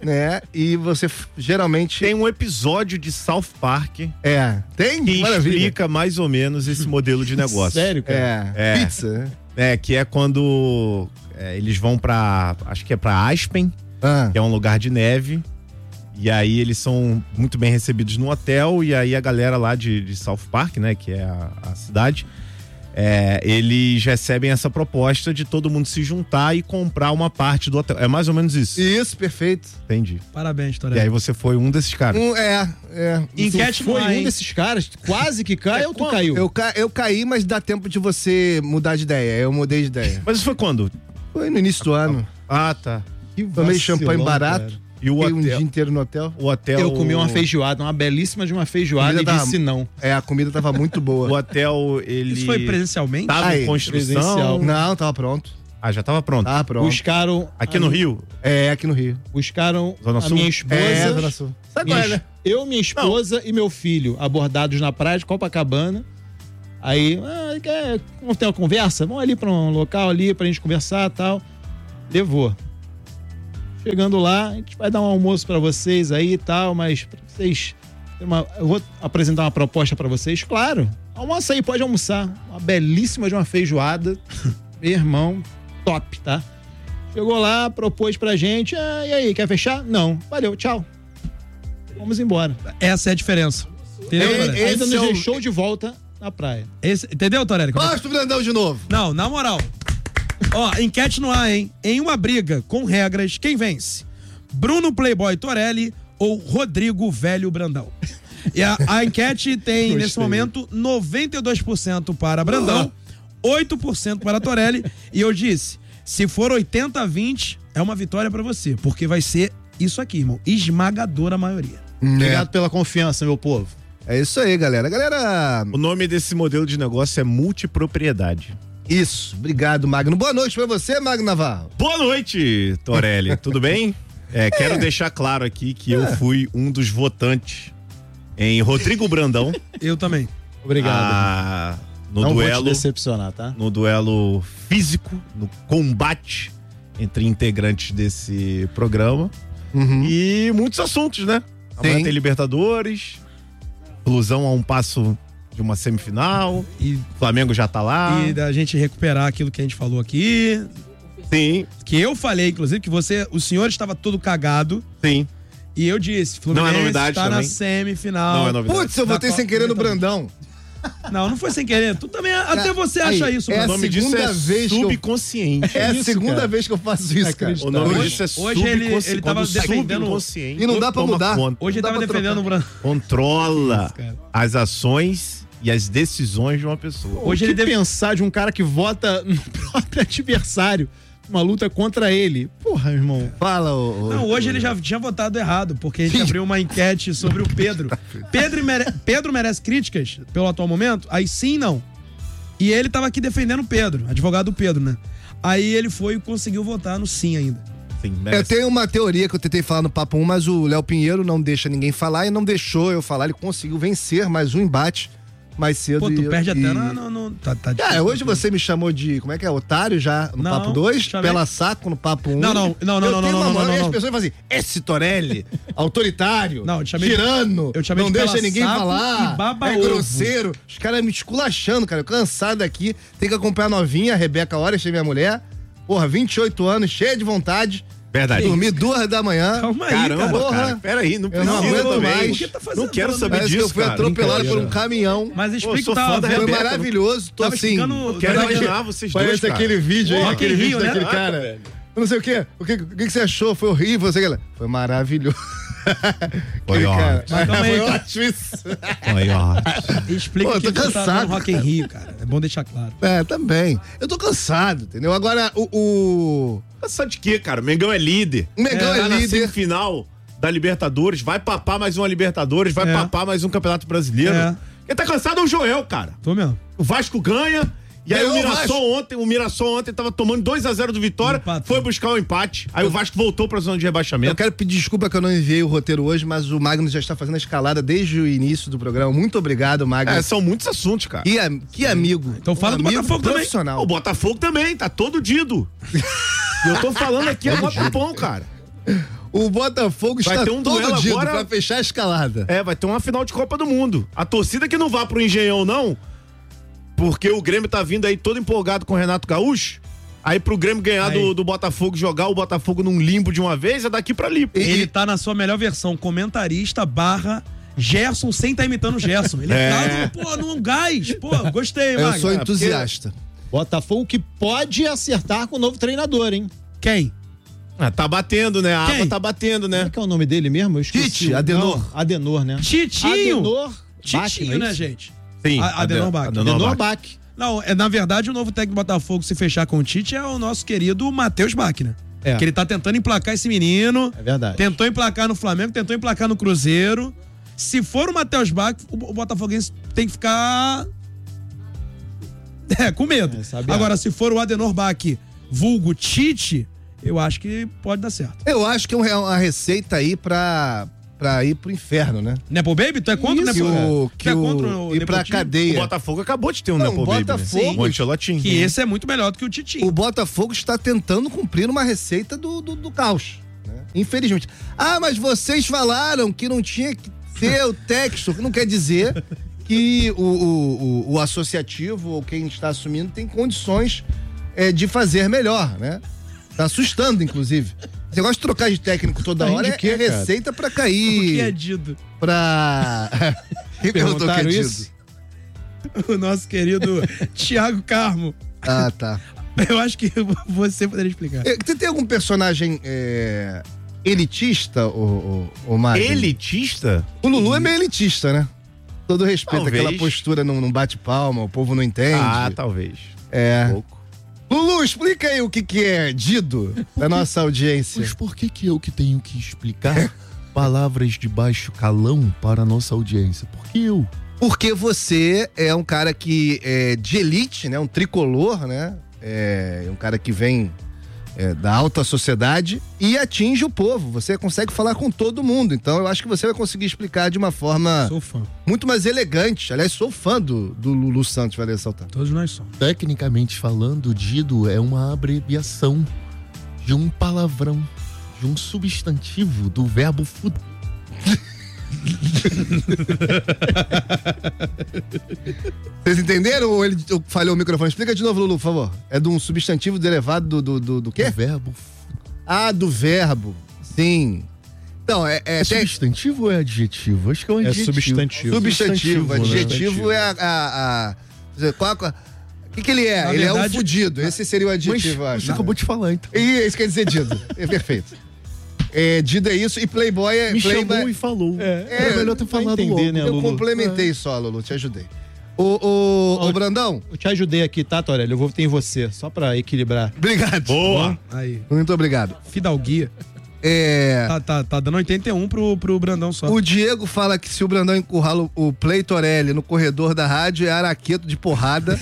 né? E você f- geralmente... Tem um episódio de South Park. É, tem? Que Maravilha. explica mais ou menos esse modelo de negócio. Sério, cara? É. Pizza, né? É, que é quando é, eles vão pra, acho que é pra Aspen, Ah. que é um lugar de neve. E aí eles são muito bem recebidos no hotel. E aí a galera lá de, de South Park, né, que é a, a cidade, é, eles recebem essa proposta de todo mundo se juntar e comprar uma parte do hotel. É mais ou menos isso. Isso, perfeito. Entendi. Parabéns, E Torelli. aí você foi um desses caras. Um, é, é. Enquete Foi no ar, um hein? desses caras, quase que cai ou tu caiu? Eu, ca- eu caí, mas dá tempo de você mudar de ideia. Eu mudei de ideia. Mas isso foi quando? Foi no início do ano. Ah, tá. Tomei champanhe barato. cara. E o Fiquei um hotel? dia inteiro no hotel. O hotel... Eu comi uma feijoada, uma belíssima de uma feijoada e Comida disse tava- não. É, a comida tava muito boa. O hotel, ele... Isso foi presencialmente? Tava Aí, em construção? presencial. Não, tava pronto. Ah, já tava pronto. Tava pronto. Buscaram. Aqui a no mi- Rio? É, aqui no Rio. Buscaram Zona a Sul? minha esposa. É, Zona Sul. Sabe minha qual é, es- né? Eu, minha esposa e meu filho abordados na praia de Copacabana. Aí, ah, quer, vamos ter uma conversa? Vamos ali pra um local ali pra gente conversar e tal. Levou. Chegando lá, a gente vai dar um almoço pra vocês aí e tal, mas pra vocês. ter uma- eu vou apresentar uma proposta pra vocês, claro. Almoça aí, pode almoçar. Uma belíssima de uma feijoada. Meu irmão, top, tá? Chegou lá, propôs pra gente. Ah, e aí, quer fechar? Não. Valeu, tchau. Vamos embora. Essa é a diferença. Entendeu, Ele Torelli? ainda nos é o- deixou de volta na praia. Esse- entendeu, Torelli? Como é que- Gosto do Brandão de novo. Não, na moral. Ó, enquete no ar, hein? Em uma briga com regras, quem vence? Bruno Playboy Torelli ou Rodrigo Velho Brandão? E a, a enquete tem, Gostei. nesse momento, noventa e dois por cento para Brandão, oito por cento para Torelli. E eu disse, se for oitenta a vinte, é uma vitória para você, porque vai ser isso aqui, irmão. Esmagadora maioria. Obrigado pela confiança, meu povo. É isso aí, galera. Galera. O nome desse modelo de negócio é multipropriedade. Isso. Obrigado, Magno. Boa noite pra você, Magno Navarro. Boa noite, Torelli. Tudo bem? É, quero deixar claro aqui que eu fui um dos votantes em Rodrigo Brandão. Eu também. Obrigado. Ah, no Não vou duelo, te decepcionar, tá? no duelo físico, no combate entre integrantes desse programa. Uhum. E muitos assuntos, né? Amanhã Sim. tem Libertadores, Flusão a um passo de uma semifinal, E, Flamengo já tá lá. e da gente recuperar aquilo que a gente falou aqui. Sim, Que eu falei, inclusive, que você, o senhor estava todo cagado. sim. E eu disse, Não é Fluminense novidade tá na também. semifinal. Não é novidade. Putz, eu Da votei Copa sem querer no Libertadores. Brandão. Não, não foi sem querer. Tu também, até você Aí, acha isso, é mano. O nome disso segunda é vez que eu- subconsciente. É a isso, segunda cara. vez que eu faço isso, cara. O nome Hoje- disso é hoje ele- subconsciente. ele tava Quando o defendendo- subconsciente E não dá pra toma mudar. conta. Hoje ele Não dá tava pra defendendo o Brandão. Controla Isso, cara. as ações e as decisões de uma pessoa. Hoje ele ele deve- pensar de um cara que vota no próprio adversário, uma luta contra ele. Porra, irmão. Fala, ô. ô- Não, hoje ele já tinha votado errado, porque a gente abriu uma enquete sobre o Pedro. Pedro, mere- Pedro merece críticas pelo atual momento? Aí sim, não. E ele tava aqui defendendo o Pedro, advogado do Pedro, né? Aí ele foi e conseguiu votar no sim ainda. Sim, Eu merece. tenho uma teoria que eu tentei falar no Papo um, mas o Léo Pinheiro não deixa ninguém falar e não deixou eu falar. Ele conseguiu vencer mais um embate mais cedo. Pô, tu e- perde e... até no... no, no tá, tá Cara, difícil, hoje né? você me chamou de, como é que é, otário já no Não, Papo dois, chamei- pela saco no Papo um. Não, não, não, não, eu não, tenho não, uma não, mão, não, e não. as pessoas falam assim, esse Torelli, autoritário, Não, eu te chamei de- tirano, eu te chamei não de deixa pela ninguém saco falar, e baba é ovo. grosseiro. Os caras me esculachando, cara, eu cansado daqui, tem que acompanhar a novinha, a Rebeca Horas, minha mulher, porra, vinte e oito anos, cheia de vontade. Verdade. Dormi duas da manhã. Calma aí, Caramba, Porra. cara. Peraí, não Eu não precisa aguento também. mais. O que tá fazendo? Não quero saber Parece que disso, eu fui cara. atropelado por um Brincadeira. caminhão. Mas Pô, explica sou que tava fã da vendo. Foi Rebeca, maravilhoso, tô Tava assim. explicando- Quero Tava- imaginar vocês dois, Parece cara. aquele vídeo aí, Porra, aquele Rock in vídeo Rio, daquele né? cara. velho. Eu não sei o quê. O que, o que, que você achou? Foi horrível? Você, galera? Foi maravilhoso. Foi Aquele cara. ótimo. Mas calma aí, Foi cara. ótimo isso. Aí, ó. Explica Pô, que tô tu tá cansado. vendo Rock in Rio, cara. É bom deixar claro. É, também. Eu tô cansado, entendeu? Agora, o... o... Cansado de quê, cara? O Mengão é líder. O Mengão é tá na líder. semifinal da Libertadores, vai papar mais uma Libertadores, vai É. papar mais um Campeonato Brasileiro. É. Quem tá cansado é o Joel, cara. Tô mesmo. O Vasco ganha. E aí Ganhou o o Mirassol Vasco. ontem, o Mirassol ontem tava tomando dois a zero do Vitória, Empatou. foi buscar o empate. Aí o Vasco voltou pra zona de Eu rebaixamento. quero pedir desculpa que eu não enviei o roteiro hoje, mas o Magno já está fazendo a escalada desde o início do programa. Muito obrigado, Magno. É, são muitos assuntos, cara. Que, am- que amigo. Então fala Um do amigo Botafogo também. profissional. O Botafogo também, tá todo dido. E eu tô falando aqui há mó tempão, cara. O Botafogo Vai está ter um todo duelo dia agora- pra fechar a escalada. É, vai ter uma final de Copa do Mundo. A torcida que não vá pro Engenhão, não, porque o Grêmio tá vindo aí todo empolgado com o Renato Gaúcho. Aí pro Grêmio ganhar do, do Botafogo, jogar o Botafogo num limbo de uma vez, é daqui pra ali. Ele tá na sua melhor versão, comentarista barra Gerson sem estar tá imitando o Gerson. Ele É. tá no, pô, num gás. Pô, gostei, Eu Magno. sou É, entusiasta. Botafogo que pode acertar com o novo treinador, hein? Quem? Ah, tá batendo, né? A Quem? água tá batendo, né? Como é que é o nome dele mesmo? Eu esqueci. Tite, Adenor. Não, Adenor, né? Titinho. Adenor. Titinho, Bach, não é né, isso? gente? Sim. A- Adenor Bach. Adenor Adenor Bach. Bach. Não, é, na verdade, o novo técnico do Botafogo, se fechar com o Tite, é o nosso querido Matheus Bach, né? É. Que ele tá tentando emplacar esse menino. É verdade. Tentou emplacar no Flamengo, tentou emplacar no Cruzeiro. Se for o Matheus Bach, o, o Botafoguense tem que ficar... É, com medo. É, sabe a- Agora, se for o Adenor Bach, vulgo Tite, eu acho que pode dar certo. Eu acho que é um- uma receita aí pra, pra ir pro inferno, né? Nepo Baby? Tu é contra Isso, o Nepo? o- Tu que é o- contra o ir pra nepotismo? cadeia. O Botafogo acabou de ter um Não, Nepo o Baby, Botafogo- né? O Ancelotti. Que esse é muito melhor do que o Titinho. O Botafogo está tentando cumprir uma receita do, do, do caos. Né? Infelizmente. Ah, mas vocês falaram que não tinha que ter o texto, que não quer dizer que o, o, o, o associativo ou quem está assumindo tem condições é, de fazer melhor, né? Tá assustando, inclusive. Você gosta de trocar de técnico toda Tá hora, rindo de quê, é cara? receita pra O cair. que é Dido? Pra. Quem perguntou o que é Perguntaram Dido? isso? O nosso querido Thiago Carmo. Ah, tá. Eu acho que você poderia explicar. É, Você tem algum personagem é, elitista, ô, ô, ô Mário? Elitista? O Lulu é meio elitista, né? Todo respeito, Talvez. aquela postura não, não bate palma, o povo não entende. Ah, talvez. É. Um pouco. Lulu, explica aí o que, que é Dido da nossa audiência. Mas por que que eu que tenho que explicar palavras de baixo calão para a nossa audiência? Por que eu? Porque você é um cara que é de elite, né? Um tricolor, né? É um cara que vem é, da alta sociedade e atinge o povo. Você consegue falar com todo mundo. Então eu acho que você vai conseguir explicar de uma forma Sou fã. muito mais elegante. Aliás, sou fã do, do Lulu Santos, vai ressaltar. Todos nós somos. Tecnicamente falando, Dido é uma abreviação de um palavrão, de um substantivo do verbo fuder. Vocês entenderam ou ele ou falhou o microfone? Explica de novo, Lulu, por favor. É de um substantivo derivado do, do, do, do quê? Do verbo. Ah, do verbo. Sim. Então, é... É, É tem- substantivo ou é adjetivo? Acho que é um É adjetivo. substantivo. Substantivo. né? Adjetivo é a... a, a- qual, qual, o que, que ele é? Na ele é um verdade- fudido. Esse seria o adjetivo, eu Mas acho. você acabou de falar, então. E isso quer dizer Dido. É perfeito. É, Dido é isso e Playboy é... Me Playboy... chamou e falou. É, Era melhor ter vai falado entender, logo. né, Eu Lulu? complementei só, Lulu, te ajudei. Ô, ô, ô, Brandão, Eu te ajudei aqui, tá, Torelli? Eu vou ter em você, só pra equilibrar. obrigado. Boa! Aí. Muito obrigado. Fidalguia. É... Tá, tá, tá dando oitenta e um pro, pro Brandão só. O Diego fala que se o Brandão encurrala o Play Torelli no corredor da rádio, é araqueto de porrada.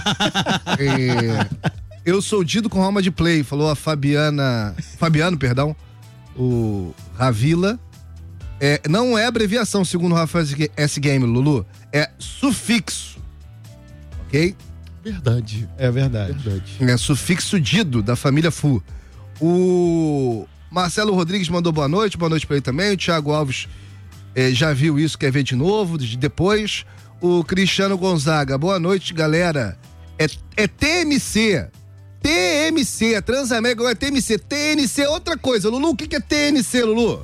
É, eu sou Dido com alma de play, falou a Fabiana. Fabiano, perdão. O Ravila. É, não é abreviação, segundo o Rafael S. Game, Lulu. É sufixo. Ok? Verdade. É verdade. Verdade. É sufixo Dido, da família Fu. O Marcelo Rodrigues mandou boa noite, boa noite pra ele também. O Thiago Alves eh, já viu isso, quer ver de novo, de- depois. O Cristiano Gonzaga, boa noite, galera. É, é T M C. T M C, a Transamérica agora é T M C. T N C é outra coisa. Lulu, o que que é T N C, Lulu?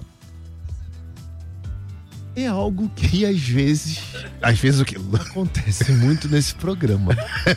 É algo que às vezes Às vezes o que, Lulu? acontece muito nesse programa.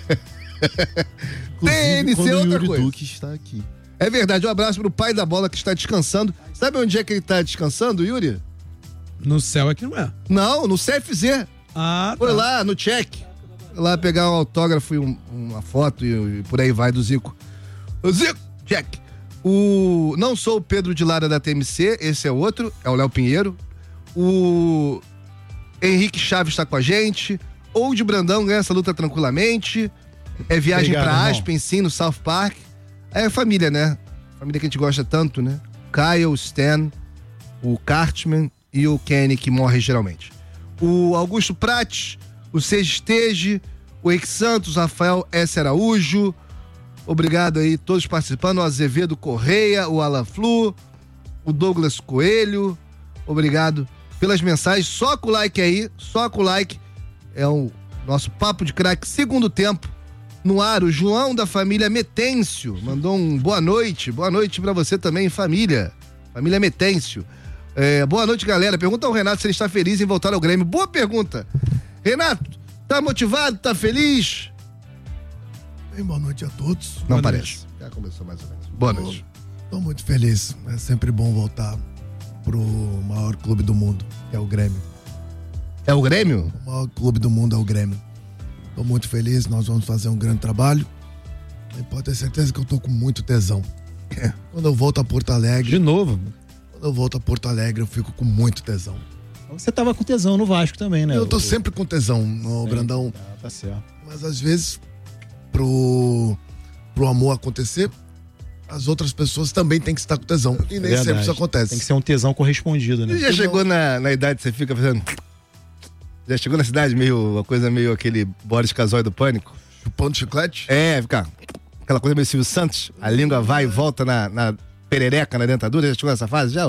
T N C é quando o outra Yuri coisa. Duque está aqui. É verdade, um abraço pro pai da bola que está descansando. Sabe onde é que ele tá descansando, Yuri? No céu é que não é. Não, no C F Z. Ah, Foi tá. lá, no check. Foi lá pegar um autógrafo e um- uma foto e, e por aí vai do Zico. O Zico, check. O, não sou o Pedro de Lara da T M C, esse é outro, é o Léo Pinheiro. O Henrique Chaves está com a gente. Ou de Brandão ganha essa luta tranquilamente. É viagem Obrigado, pra irmão. Aspen, sim, no South Park. É família, né? Família que a gente gosta tanto, né? Kyle, o Stan, o Cartman e o Kenny, que morre geralmente. O Augusto Prates, o Seja Estege, o Ex Santos, Rafael S. Araújo. Obrigado aí, todos participando. O Azevedo Correia, o Alan Flu, o Douglas Coelho, obrigado pelas mensagens. Soca o like aí, soca o like. É o nosso Papo de Craque, segundo tempo. No ar, o João da família Metêncio mandou um boa noite. Boa noite pra você também, família. Família Metêncio. É, boa noite, galera. Pergunta ao Renato se ele está feliz em voltar ao Grêmio. Boa pergunta. Renato, tá motivado? Tá feliz? Bem, boa noite a todos. Não Boa parece. noite. Já começou mais ou menos. Boa Tô- noite. Tô muito feliz. É sempre bom voltar pro maior clube do mundo, que é o Grêmio. É o Grêmio? O maior clube do mundo é o Grêmio. Tô muito feliz, nós vamos fazer um grande trabalho. E pode ter certeza que eu tô com muito tesão. Quando eu volto a Porto Alegre... De novo? Quando eu volto a Porto Alegre, eu fico com muito tesão. Você tava com tesão no Vasco também, né? Eu tô O- sempre com tesão, no Sim. Brandão. Ah, tá certo. Mas às vezes, pro, pro amor acontecer, as outras pessoas também têm que estar com tesão. E nem Verdade. sempre isso acontece. Tem que ser um tesão correspondido, né? Você já chegou na, na idade que você fica fazendo... Já chegou na cidade meio, uma coisa meio aquele Boris Casoy do Pânico? Chupando chiclete? É, fica aquela coisa meio Silvio Santos, a língua vai e volta na, na perereca, na dentadura. Já chegou nessa fase já?